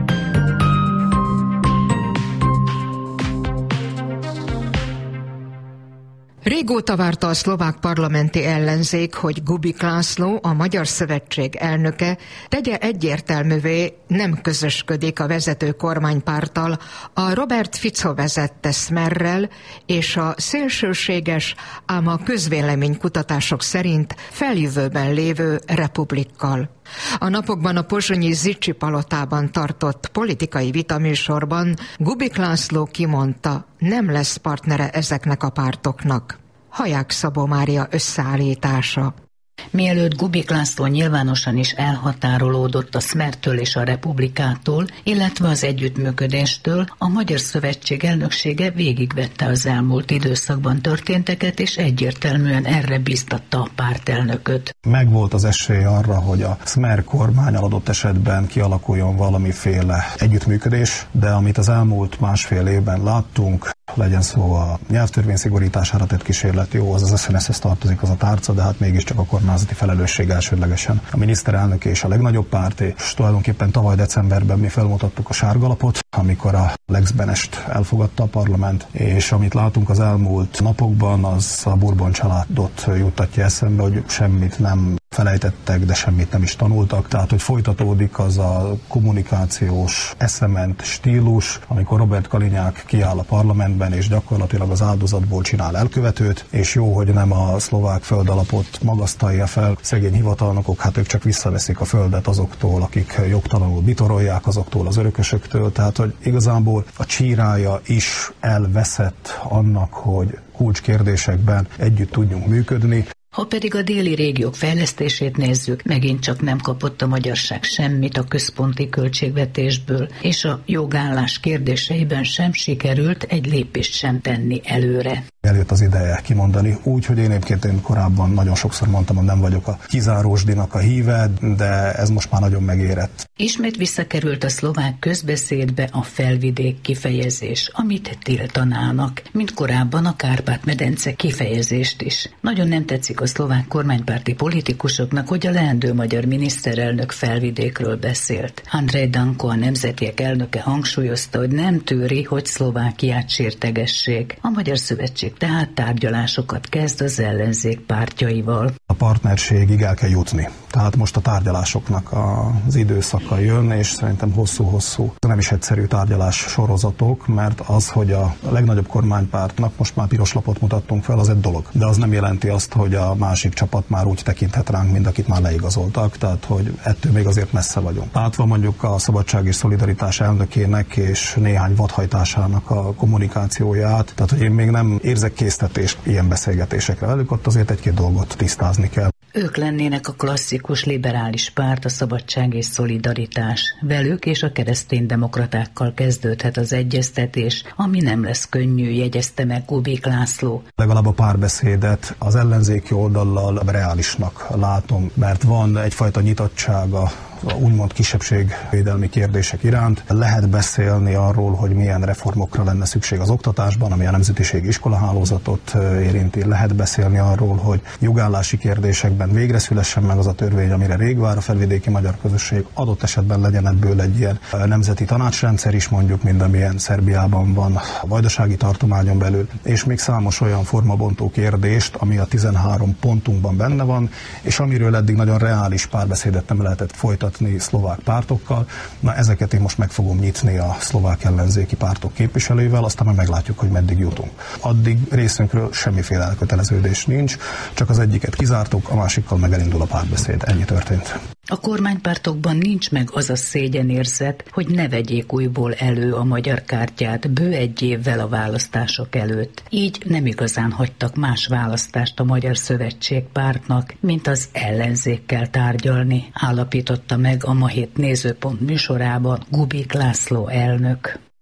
[SPEAKER 26] Régóta várta a szlovák parlamenti ellenzék, hogy Kubik László, a Magyar Szövetség elnöke tegye egyértelművé, nem közösködik a vezető kormánypárttal, a Robert Fico vezette Smerrel és a szélsőséges, ám a közvéleménykutatások szerint feljövőben lévő Republikkal. A napokban a pozsonyi Zicsi palotában tartott politikai vitaműsorban Kubik László kimondta, nem lesz partnere ezeknek a pártoknak. Haják Szabó Mária összeállítása.
[SPEAKER 8] Mielőtt Kubik László nyilvánosan is elhatárolódott a Smertől és a Republikától, illetve az együttműködéstől, a Magyar Szövetség elnöksége végigvette az elmúlt időszakban történteket, és egyértelműen erre bíztatta a pártelnököt.
[SPEAKER 9] Megvolt az esély arra, hogy a Smer kormánnyal adott esetben kialakuljon valamiféle együttműködés, de amit az elmúlt másfél évben láttunk, legyen szó a nyelvtörvény szigorítására tett kísérlet, jó, az az es en es-hez tartozik az a tárca, de hát mégiscsak a kormányzati felelősség elsődlegesen a miniszterelnök és a legnagyobb párt, és tulajdonképpen tavaly decemberben mi felmutattuk a sárgalapot, amikor a Lex Benest elfogadta a parlament, és amit látunk az elmúlt napokban, az a Bourbon családot juttatja eszembe, hogy semmit nem felejtettek, de semmit nem is tanultak. Tehát, hogy folytatódik az a kommunikációs eszement stílus, amikor Robert Kalinyák kiáll a parlamentben, és gyakorlatilag az áldozatból csinál elkövetőt, és jó, hogy nem a szlovák földalapot magasztalja fel. Szegény hivatalnokok, hát ők csak visszaveszik a földet azoktól, akik jogtalanul bitorolják, azoktól az örökösöktől. Tehát, hogy igazából a csírája is elveszett annak, hogy kulcskérdésekben együtt tudjunk működni.
[SPEAKER 8] Ha pedig a déli régiók fejlesztését nézzük, megint csak nem kapott a magyarság semmit a központi költségvetésből, és a jogállás kérdéseiben sem sikerült egy lépést sem tenni előre.
[SPEAKER 9] Eljött az ideje kimondani, úgy, hogy én egyébként én korábban nagyon sokszor mondtam, hogy nem vagyok a kizárósdinak a híve, de ez most már nagyon megérett.
[SPEAKER 8] Ismét visszakerült a szlovák közbeszédbe a felvidék kifejezés, amit tiltanának, mint korábban a Kárpát-medence kifejezést is. Nagyon nem tetszik a szlovák kormánypárti politikusoknak, hogy a leendő magyar miniszterelnök felvidékről beszélt. Andrej Danko, a Nemzetiek elnöke hangsúlyozta, hogy nem tűri, hogy Szlovákiát sértegessék. A Magyar Szövetség tehát tárgyalásokat kezd az ellenzék pártjaival.
[SPEAKER 9] A partnerségig el kell jutni. Tehát most a tárgyalásoknak az időszaka jön, és szerintem hosszú-hosszú, nem is egyszerű tárgyalás sorozatok, mert az, hogy a legnagyobb kormánypártnak most már piros lapot mutattunk fel, az egy dolog. De az nem jelenti azt, hogy a másik csapat már úgy tekinthet ránk, mint akit már leigazoltak, tehát hogy ettől még azért messze vagyunk. Látva mondjuk a Szabadság és Szolidaritás elnökének és néhány vadhajtásának a kommunikációját, tehát hogy én még nem érzek késztetést ilyen beszélgetésekre velük, ott azért egy-két dolgot tisztázni kell.
[SPEAKER 8] Ők lennének a klasszikus liberális párt, a Szabadság és Szolidaritás. Velük és a kereszténydemokratákkal kezdődhet az egyeztetés, ami nem lesz könnyű, jegyezte meg Kubik László.
[SPEAKER 9] Legalább a párbeszédet az ellenzéki oldallal reálisnak látom, mert van egyfajta nyitottsága úgymond kisebbségvédelmi kérdések iránt. Lehet beszélni arról, hogy milyen reformokra lenne szükség az oktatásban, ami a nemzetiségi iskolahálózatot érinti. Lehet beszélni arról, hogy jogállási kérdésekben végre szülessen meg az a törvény, amire rég vár a felvidéki magyar közösség. Adott esetben legyen ebből egy ilyen nemzeti tanácsrendszer is, mondjuk, mint amilyen Szerbiában van a vajdasági tartományon belül, és még számos olyan formabontó kérdést, ami a tizenhárom pontunkban benne van, és amiről eddig nagyon reális párbeszédet nem lehetett folytatni szlovák pártokkal. Na, ezeket én most meg fogom nyitni a szlovák ellenzéki pártok képviselőivel, aztán majd meglátjuk, hogy meddig jutunk. Addig részünkről semmiféle elköteleződés nincs, csak az egyiket kizártuk, a másikkal meg elindul a párbeszéd. Ennyi történt.
[SPEAKER 8] A kormánypártokban nincs meg az a szégyenérzet, hogy ne vegyék újból elő a magyar kártyát bő egy évvel a választások előtt. Így nem igazán hagytak más választást a Magyar Szövetség pártnak, mint az ellenzékkel tárgyalni, állapította meg a Ma Hét Nézőpont műsorában Kubik László elnök.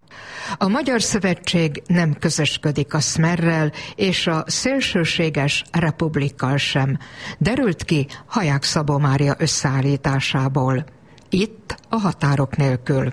[SPEAKER 26] A Magyar Szövetség nem közösködik a Szmerrel és a szélsőséges Republikkal sem, derült ki Haják Szabó Mária összeállításából. Itt a Határok nélkül.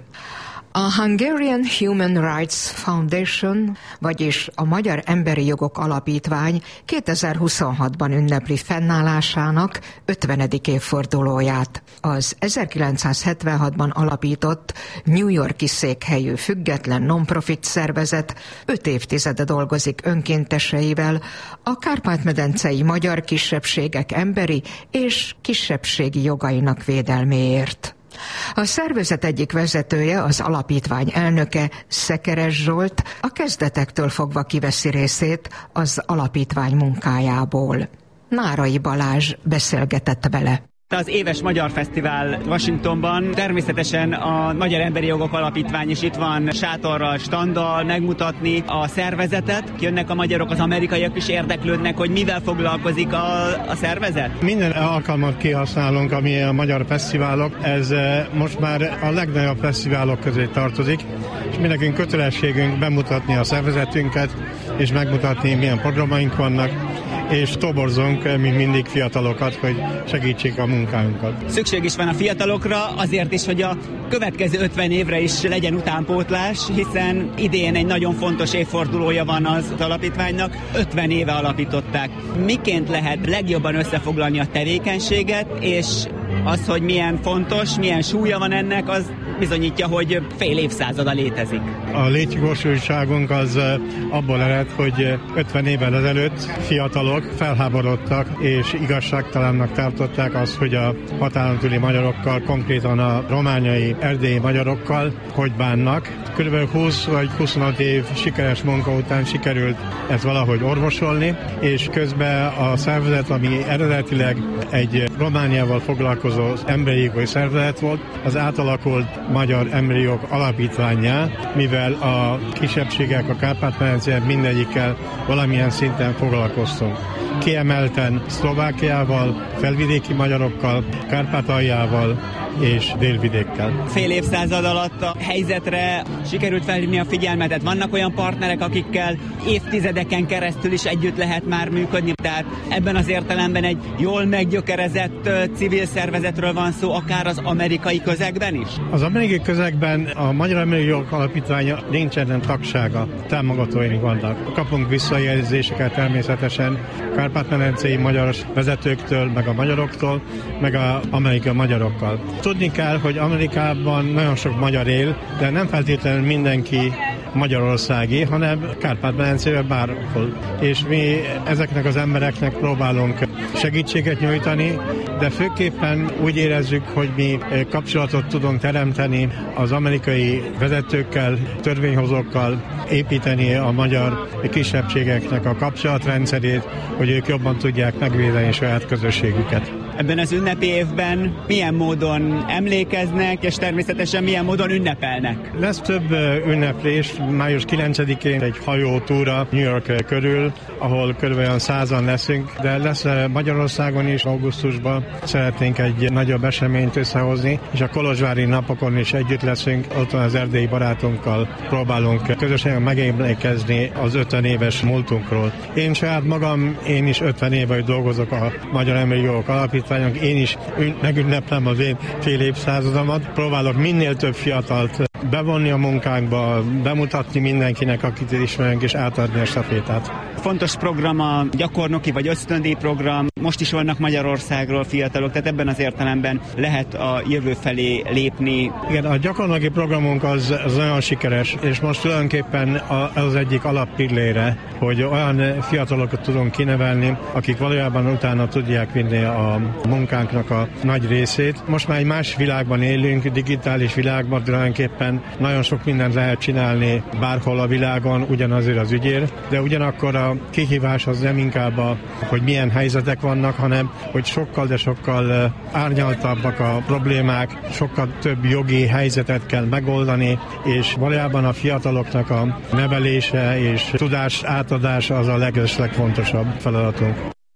[SPEAKER 26] A Hungarian Human Rights Foundation, vagyis a Magyar Emberi Jogok Alapítvány kétezer-huszonhatban ünnepli fennállásának ötvenedik évfordulóját. Az ezerkilencszázhetvenhatban alapított New York-i székhelyű független non-profit szervezet öt évtizede dolgozik önkénteseivel a kárpát-medencei magyar kisebbségek emberi és kisebbségi jogainak védelméért. A szervezet egyik vezetője, az alapítvány elnöke, Szekeres Zsolt a kezdetektől fogva kiveszi részét az alapítvány munkájából. Nárai Balázs beszélgetett vele.
[SPEAKER 10] Az éves Magyar Fesztivál Washingtonban, természetesen a Magyar Emberi Jogok Alapítvány is itt van sátorral, standal megmutatni a szervezetet. Jönnek a magyarok, az amerikaiak is érdeklődnek, hogy mivel foglalkozik a, a szervezet?
[SPEAKER 11] Minden alkalmat kihasználunk, ami a magyar fesztiválok. Ez most már a legnagyobb fesztiválok közé tartozik, és mi nekünk kötelességünk bemutatni a szervezetünket, és megmutatni, milyen programaink vannak, és toborzunk, mint mindig, fiatalokat, hogy segítsék a munkánkat.
[SPEAKER 10] Szükség is van a fiatalokra, azért is, hogy a következő ötven évre is legyen utánpótlás, hiszen idén egy nagyon fontos évfordulója van az alapítványnak, ötven éve alapították. Miként lehet legjobban összefoglalni a tevékenységet, és az, hogy milyen fontos, milyen súlya van ennek, az bizonyítja, hogy fél évszázada létezik.
[SPEAKER 11] A létjogosultságunk az abból ered, hogy ötven évvel ezelőtt fiatalok felháborodtak és igazságtalannak tartották azt, hogy a határon túli magyarokkal, konkrétan a romániai, erdélyi magyarokkal hogy bánnak. Körülbelül húsz vagy huszonöt év sikeres munka után sikerült ezt valahogy orvosolni, és közben a szervezet, ami eredetileg egy Romániával foglalkozó emberi jogi szervezet volt, az átalakult Magyar Emberi Jog Alapítvánnyá, mivel a kisebbségek a Kárpát-medencében mindegyikkel valamilyen szinten foglalkoztunk. Kiemelten Szlovákiával, felvidéki magyarokkal, Kárpátaljával és délvidékkel.
[SPEAKER 10] Fél évszázad alatt a helyzetre sikerült felhívni a figyelmet, tehát vannak olyan partnerek, akikkel évtizedeken keresztül is együtt lehet már működni, tehát ebben az értelemben egy jól meggyökerezett civil szervezetről van szó, akár az amerikai közegben is?
[SPEAKER 11] Az amerikai közegben a Magyar Emberi Jogok Alapítványa nincsen tagsága, támogatóink vannak. Kapunk visszajelzéseket természetesen kárpát-medencei magyar vezetőktől, meg a magyaroktól, meg az amerikai magyarokkal. Tudni kell, hogy Amerikában nagyon sok magyar él, de nem feltétlenül mindenki magyarországi, hanem Kárpát-medencében bárhol. És mi ezeknek az embereknek próbálunk segítséget nyújtani, de főképpen úgy érezzük, hogy mi kapcsolatot tudunk teremteni az amerikai vezetőkkel, törvényhozókkal, építeni a magyar kisebbségeknek a kapcsolatrendszerét, hogy ők jobban tudják megvédeni saját közösségüket.
[SPEAKER 10] Ebben az ünnepi évben milyen módon emlékeznek, és természetesen milyen módon ünnepelnek?
[SPEAKER 11] Lesz több ünneplés, május kilencedikén egy hajótúra New York körül, ahol körülbelül százan leszünk, de lesz Magyarországon is augusztusban. Szeretnénk egy nagyobb eseményt összehozni, és a kolozsvári napokon is együtt leszünk, ott az erdélyi barátunkkal próbálunk közösen megemlékezni az ötven éves múltunkról. Én saját magam, én is ötven éve dolgozok a Magyar Emberi Jogok Alapítványon, én is megünneplem az én fél évszázadomat, próbálok minél több fiatalt bevonni a munkánkba, bemutatni mindenkinek, akit ismerünk, és átadni a stafétát.
[SPEAKER 10] Fontos program a gyakornoki vagy ösztöndíj program, most is vannak Magyarországról fiatalok, tehát ebben az értelemben lehet a jövő felé lépni.
[SPEAKER 11] Igen, a gyakornoki programunk az, az nagyon sikeres, és most tulajdonképpen az egyik alappillére, hogy olyan fiatalokat tudunk kinevelni, akik valójában utána tudják vinni a munkánknak a nagy részét. Most már egy más világban élünk, digitális világban tulajdonképpen nagyon sok mindent lehet csinálni bárhol a világon, ugyanazért az ügyért, de ugyanakkor a kihívás az nem inkább a, hogy milyen helyzetek vannak, hanem hogy sokkal, de sokkal árnyaltabbak a problémák, sokkal több jogi helyzetet kell megoldani, és valójában a fiataloknak a nevelése és tudás átadása az a legeslegfontosabb feladatunk.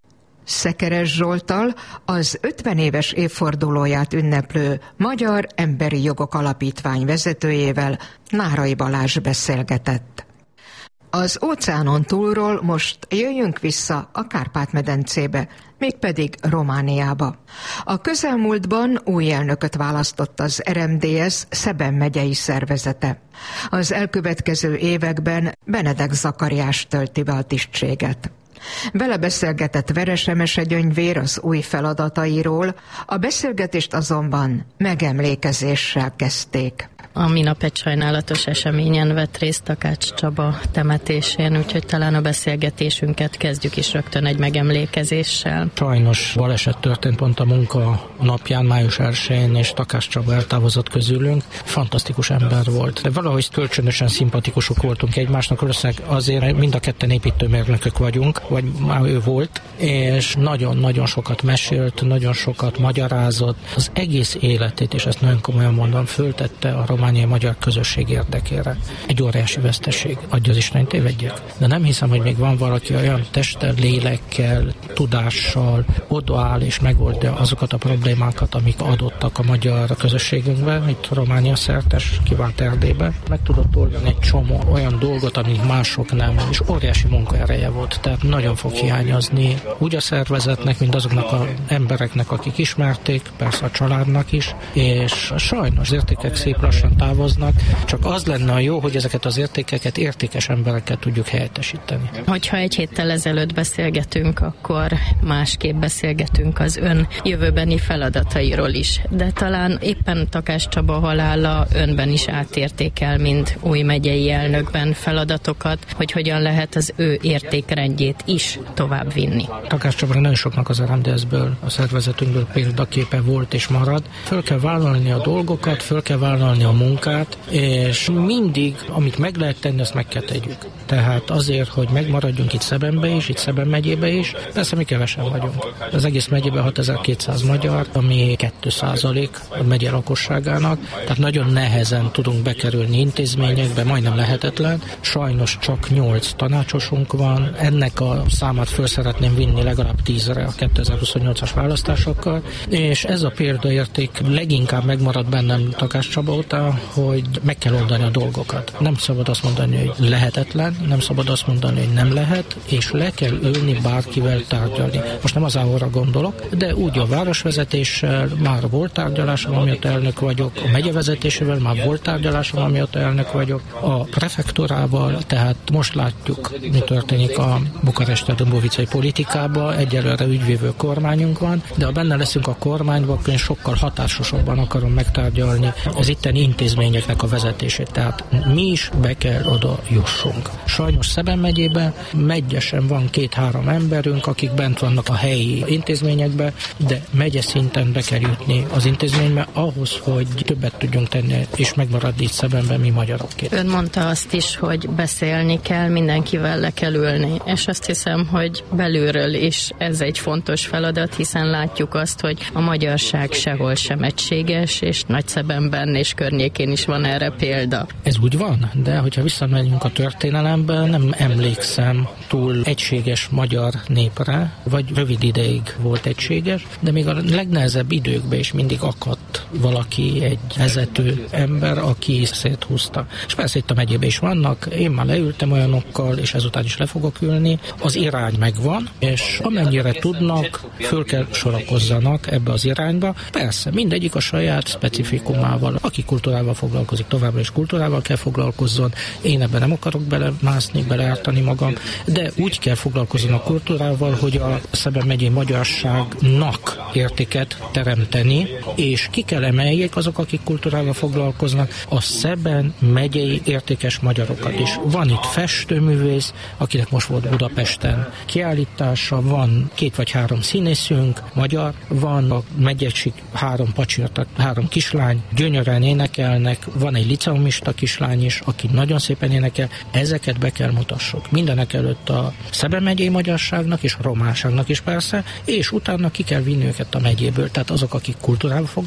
[SPEAKER 26] Szekeres Zsolttal, az ötven éves évfordulóját ünneplő Magyar Emberi Jogok Alapítvány vezetőjével Nárai Balázs beszélgetett. Az óceánon túlról most jöjjünk vissza a Kárpát-medencébe, mégpedig Romániába. A közelmúltban új elnököt választott az er em dé es Szeben megyei szervezete. Az elkövetkező években Benedek Zakariás tölti be a tisztséget. Vele beszélgetett Veres Emese Gyöngyvér az új feladatairól, a beszélgetést azonban megemlékezéssel kezdték.
[SPEAKER 12] A minap egy sajnálatos eseményen vett részt Takács Csaba temetésén, úgyhogy talán a beszélgetésünket kezdjük is rögtön egy megemlékezéssel.
[SPEAKER 13] Sajnos baleset történt pont a munka napján, május elsején, és Takács Csaba eltávozott közülünk. Fantasztikus ember volt. De valahogy kölcsönösen szimpatikusok voltunk egymásnak, valószínűleg azért mind a ketten építőmérnökök vagyunk, vagy már ő volt, és nagyon-nagyon sokat mesélt, nagyon sokat magyarázott. Az egész életét, és ezt nagyon komolyan mondom, föltette a romániai magyar közösség érdekére. Egy óriási veszteség, adja az Isten, tévedjek. De nem hiszem, hogy még van valaki olyan testtel, lélekkel, tudással odaáll és megoldja azokat a problémákat, amik adottak a magyar közösségünkben, itt Románia szertes, kivált Erdélybe. Meg tudott oldani egy csomó olyan dolgot, amik mások nem, és óriási munkaereje volt. Tehát nagyon fog hiányozni úgy a szervezetnek, mint azoknak az embereknek, akik ismerték, persze a családnak is, és sajnos az értékek szép lassan távoznak, csak az lenne a jó, hogy ezeket az értékeket értékes emberekkel tudjuk helyettesíteni.
[SPEAKER 12] Hogyha egy héttel ezelőtt beszélgetünk, akkor másképp beszélgetünk az ön jövőbeni feladatairól is, de talán éppen Takács Csaba halála önben is átértékel, mint új megyei elnökben feladatokat, hogy hogyan lehet az ő értékrendjét is tovább vinni.
[SPEAKER 13] Takács Csaba nagyon soknak az er em dé es-ből, a szervezetünkből példaképe volt és marad. Föl kell vállalni a dolgokat, föl kell vállalni a munkát, és mindig, amit meg lehet tenni, azt meg kell tegyük. Tehát azért, hogy megmaradjunk itt Szebenbe is, itt Szeben megyébe is, persze mi kevesen vagyunk. Az egész megyében hatezer-kétszáz magyar, ami kettő százalék a megye lakosságának, tehát nagyon nehezen tudunk bekerülni intézményekbe, majdnem lehetetlen. Sajnos csak nyolc tanácsosunk van, ennek a számát föl szeretném vinni legalább tízre a kétezer-huszonnyolcas választásokkal, és ez a példaérték leginkább megmarad bennem Takács Csaba óta, hogy meg kell oldani a dolgokat. Nem szabad azt mondani, hogy lehetetlen, nem szabad azt mondani, hogy nem lehet, és le kell ülni bárkivel tárgyalni. Most nem az á-ra gondolok, de úgy a városvezetéssel már volt tárgyalásom, amiatt elnök vagyok, a megye vezetésével már volt tárgyalásom, amiatt elnök vagyok, a prefektúrával, tehát most látjuk, mi történik a bukaresti dombovicai politikában, egyelőre ügyvívő kormányunk van, de ha benne leszünk a kormányban, akkor én sokkal hatásosabban akarom megtárgyalni az itteni intézményeknek a vezetését. Tehát mi is be kell oda jussunk. Sajnos Szeben megyében megyesen van két-három emberünk, akik bent vannak a helyi intézményekben, de megye szinten be kell jutni az intézménybe ahhoz, hogy többet tudjunk tenni, és megmaradni itt Szebenben mi magyarokként.
[SPEAKER 12] Ön mondta azt is, hogy beszélni kell, mindenkivel le kell ülni, és azt hiszem, hogy belülről is ez egy fontos feladat, hiszen látjuk azt, hogy a magyarság sehol sem egységes, és Nagyszebenben és környékén is van erre példa.
[SPEAKER 13] Ez úgy van, de hogyha visszamegyünk a történelembe, nem emlékszem túl egységes magyar népre, vagy rövid ideig volt egységes, de még a legnehezebb időkben is mindig akadt valaki, egy vezető ember, aki széthúzta. És persze itt a megyében is vannak, én már leültem olyanokkal, és ezután is le fogok ülni. Az irány megvan, és amennyire tudnak, föl kell sorakozzanak ebbe az irányba. Persze, mindegyik a saját specifikumával. Aki kultúrával foglalkozik, továbbra is kultúrával kell foglalkozzon. Én ebben nem akarok belemászni, beleártani magam, de úgy kell foglalkozni a kultúrával, hogy a Szeben megyei magyarságnak értéket teremteni, és ki kell emeljék azok, akik kultúrával foglalkoznak, a Szeben megyei értékes magyarokat is. Van itt festőművész, akinek most volt Budapesten kiállítása, van két vagy három színészünk, magyar, van a megyesig három pacsirta, három kislány, gyönyörűen énekelnek, van egy liceumista kislány is, aki nagyon szépen énekel, ezeket be kell mutassuk. Mindenek előtt a Szeben megyei magyarságnak és a románságnak is persze, és utána ki kell vinni őket a megyéből, tehát azok, akik kultúrával foglalkoznak,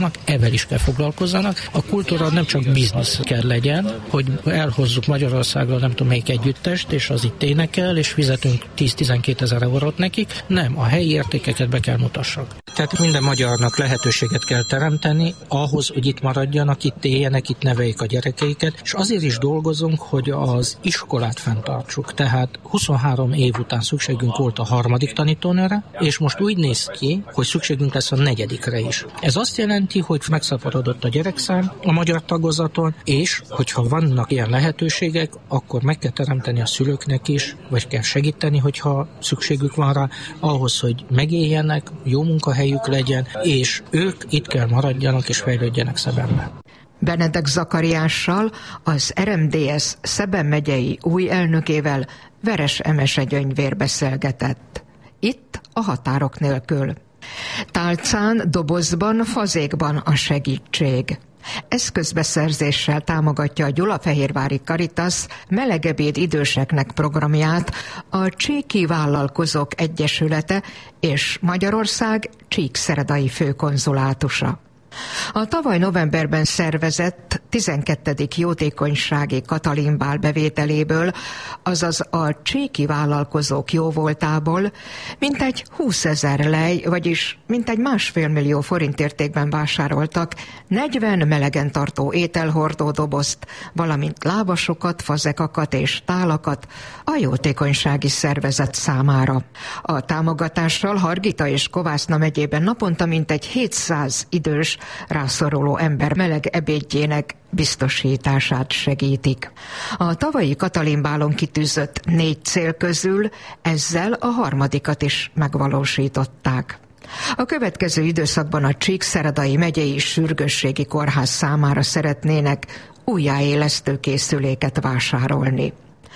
[SPEAKER 13] foglalkozzanak, ezzel is kell foglalkozzanak. A kultúra nem csak biznisz kell legyen, hogy elhozzuk Magyarországra nem tudom melyik együttest, és az itt énekel, és fizetünk tíz-tizenkét ezer eurót nekik. Nem, a helyi értékeket be kell mutassak. Tehát minden magyarnak lehetőséget kell teremteni ahhoz, hogy itt maradjanak, itt éljenek, itt neveljék a gyerekeiket, és azért is dolgozunk, hogy az iskolát fenntartsuk. Tehát huszonhárom év után szükségünk volt a harmadik tanítónőre, és most úgy néz ki, hogy szükségünk lesz a negyedikre is. Ez azt jelenti, hogy megszaporodott a gyerekszám a magyar tagozaton, és hogyha vannak ilyen lehetőségek, akkor meg kell teremteni a szülőknek is, vagy kell segíteni, hogyha szükségük van rá, ahhoz, hogy megéljenek, jó munkahelyük legyen, és ők itt kell maradjanak és fejlődjenek Szebenbe.
[SPEAKER 26] Benedek Zakariással, az er em dé es Szeben megyei új elnökével Veres Emese Gyöngyvér beszélgetett. Itt a Határok nélkül. Tálcán, dobozban, fazékban a segítség. Eszközbeszerzéssel támogatja a Gyulafehérvári Caritas Melegebéd időseknek programját a Csíki Vállalkozók Egyesülete és Magyarország Csíkszeredai főkonzulátusa. A tavaly novemberben szervezett tizenkettedik jótékonysági Katalin-bál bevételéből, azaz a csíki vállalkozók jóvoltából mintegy húszezer lej, vagyis mintegy másfél millió forint értékben vásároltak negyven melegen tartó ételhordó dobozt, valamint lábasokat, fazekakat és tálakat a jótékonysági szervezet számára. A támogatással Hargita és Kovászna megyében naponta mintegy hétszáz idős rászoruló ember meleg ebédjének biztosítását segítik. A tavalyi Katalin-bálon kitűzött négy cél közül ezzel a harmadikat is megvalósították. A következő időszakban a Csíkszeredai megyei sürgősségi kórház számára szeretnének újjáélesztő készüléket vásárolni.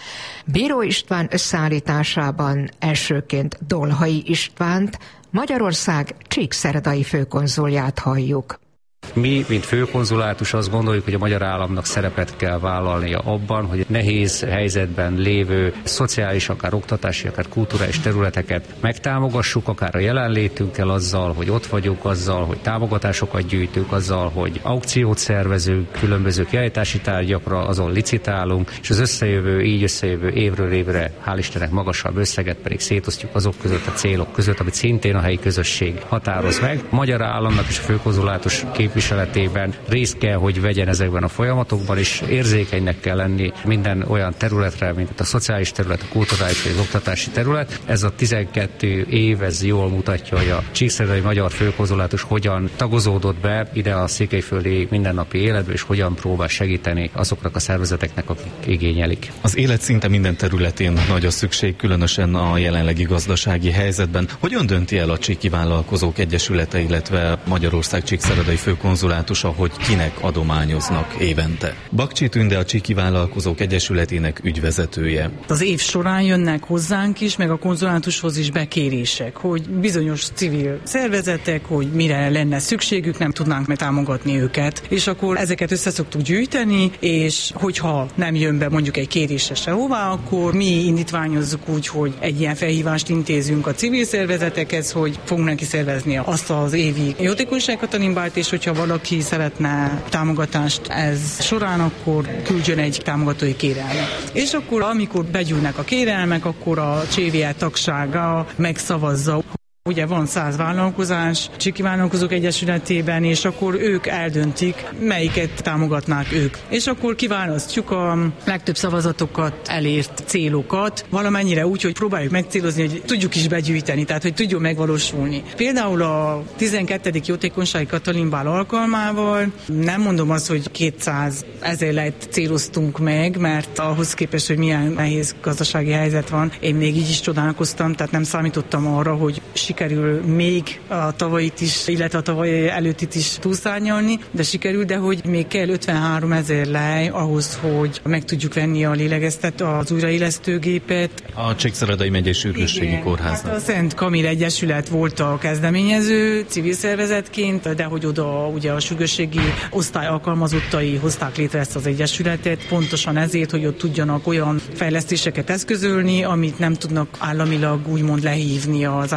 [SPEAKER 26] Bíró István összeállításában elsőként Dolhai Istvánt, Magyarország Csíkszeredai főkonzulját halljuk.
[SPEAKER 14] Mi, mint főkonzulátus azt gondoljuk, hogy a magyar államnak szerepet kell vállalnia abban, hogy nehéz helyzetben lévő szociális, akár oktatási, akár kulturális területeket megtámogassuk, akár a jelenlétünkkel azzal, hogy ott vagyunk, azzal, hogy támogatásokat gyűjtünk, azzal, hogy aukciót szervezünk, különböző kiállítási tárgyakra, azon licitálunk, és az összejövő, így összejövő évről évre, hál' Istennek magasabb összeget pedig szétosztjuk azok között a célok között, amit szintén a helyi közösség határoz meg. A magyar államnak és a főkonzulátus képviseletében részt kell, hogy vegyen ezekben a folyamatokban, és érzékenynek kell lenni minden olyan területre, mint a szociális terület, a kulturális vagy az oktatási terület. Ez a tizenkettő év, ez jól mutatja, hogy a csíkszeredai magyar főkonzulátus hogyan tagozódott be ide a székelyföldi mindennapi életbe, és hogyan próbál segíteni azoknak a szervezeteknek, akik igényelik.
[SPEAKER 15] Az élet szinte minden területén nagy a szükség, különösen a jelenlegi gazdasági helyzetben. Hogyan dönti el a Csíki Vállalkozók Egyesülete, illetve Magyarország Csíkszeredai főkonzulátusa, hogy kinek adományoznak évente? Bakcsi Tünde, a Csíki Vállalkozók Egyesületének ügyvezetője.
[SPEAKER 16] Az év során jönnek hozzánk is, meg a konzulátushoz is bekérések, hogy bizonyos civil szervezetek, hogy mire lenne szükségük, nem tudnánk meg támogatni őket. És akkor ezeket össze szoktuk gyűjteni, és hogyha nem jön be mondjuk egy kérésre sehová, akkor mi indítványozzuk úgy, hogy egy ilyen felhívást intézünk a civil szervezetekhez, hogy fogunk neki szervezni azt az évi jótékonyság Katalin-bált, és hogyha valaki szeretne támogatást ez során, akkor küldjön egy támogatói kérelmet. És akkor, amikor begyűlnek a kérelmek, akkor a cé vé é tagsága megszavazza. Ugye van száz vállalkozás Csíki Vállalkozók Egyesületében, és akkor ők eldöntik, melyiket támogatnák ők. És akkor kiválasztjuk a legtöbb szavazatokat elért célokat, valamennyire úgy, hogy próbáljuk megcélozni, hogy tudjuk is begyűjteni, tehát hogy tudjon megvalósulni. Például a tizenkettedik jótékonysági Katalin-bál alkalmával nem mondom azt, hogy kétszáz ezer lejt céloztunk meg, mert ahhoz képest, hogy milyen nehéz gazdasági helyzet van, én még így is csodálkoztam, tehát nem számítottam arra, hogy sikerül még a tavalyit is, illetve a tavaly előttit is túlszárnyalni, de sikerül, de hogy még kell ötvenhárom ezer lej ahhoz, hogy meg tudjuk venni a lélegeztet, az újraélesztőgépet.
[SPEAKER 15] A Csíkszeredai megyei sürgősségi kórháznak.
[SPEAKER 16] Hát a Szent Kamil Egyesület volt a kezdeményező civil szervezetként, de hogy oda ugye a sürgősségi osztály alkalmazottai hozták létre ezt az egyesületet, pontosan ezért, hogy ott tudjanak olyan fejlesztéseket eszközölni, amit nem tudnak államilag úgymond lehívni az állami költségvetésből.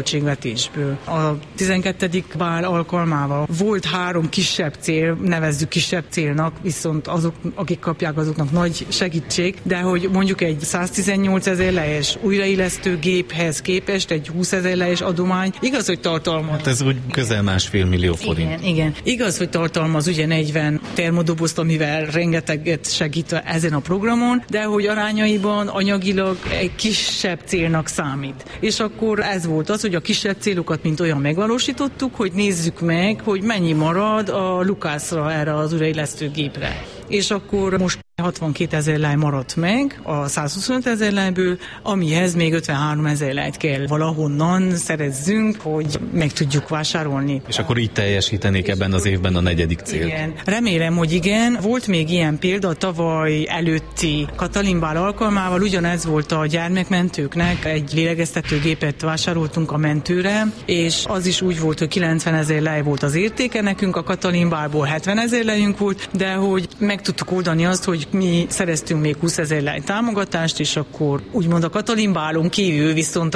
[SPEAKER 16] költségvetésből. A tizenkettedik bál alkalmával volt három kisebb cél, nevezzük kisebb célnak, viszont azok, akik kapják, azoknak nagy segítség, de hogy mondjuk egy száztizennyolc ezer lejes újraillesztő géphez képest egy húsz ezer lejes adomány, igaz, hogy tartalmaz.
[SPEAKER 15] Hát ez úgy közel másfél millió forint.
[SPEAKER 16] Igen, igen. Igaz, hogy tartalmaz ugye negyven termodobozt, amivel rengeteget segít ezen a programon, de hogy arányaiban anyagilag egy kisebb célnak számít. És akkor ez volt az, hogy a kisebb célokat mint olyan megvalósítottuk, hogy nézzük meg, hogy mennyi marad a Lukászra, erre az újraillesztő gépre. És akkor most hatvankét ezer lej maradt meg a százhuszonöt ezer lejből, amihez még ötvenhárom ezer lejt kell valahonnan szerezzünk, hogy meg tudjuk vásárolni.
[SPEAKER 15] És akkor így teljesítenék ebben az évben a negyedik célt.
[SPEAKER 16] Igen. Remélem, hogy igen. Volt még ilyen példa tavaly előtti Katalinbál alkalmával, ugyanez volt a gyermekmentőknek, egy lélegeztetőgépet vásároltunk a mentőre, és az is úgy volt, hogy kilencven ezer lej volt az értéke nekünk, a Katalinbálból hetven ezer lejünk volt, de hogy meg tudtuk oldani azt, hogy mi szereztünk még húsz ezer lej támogatást, és akkor úgymond a Katalinbálon kívül viszont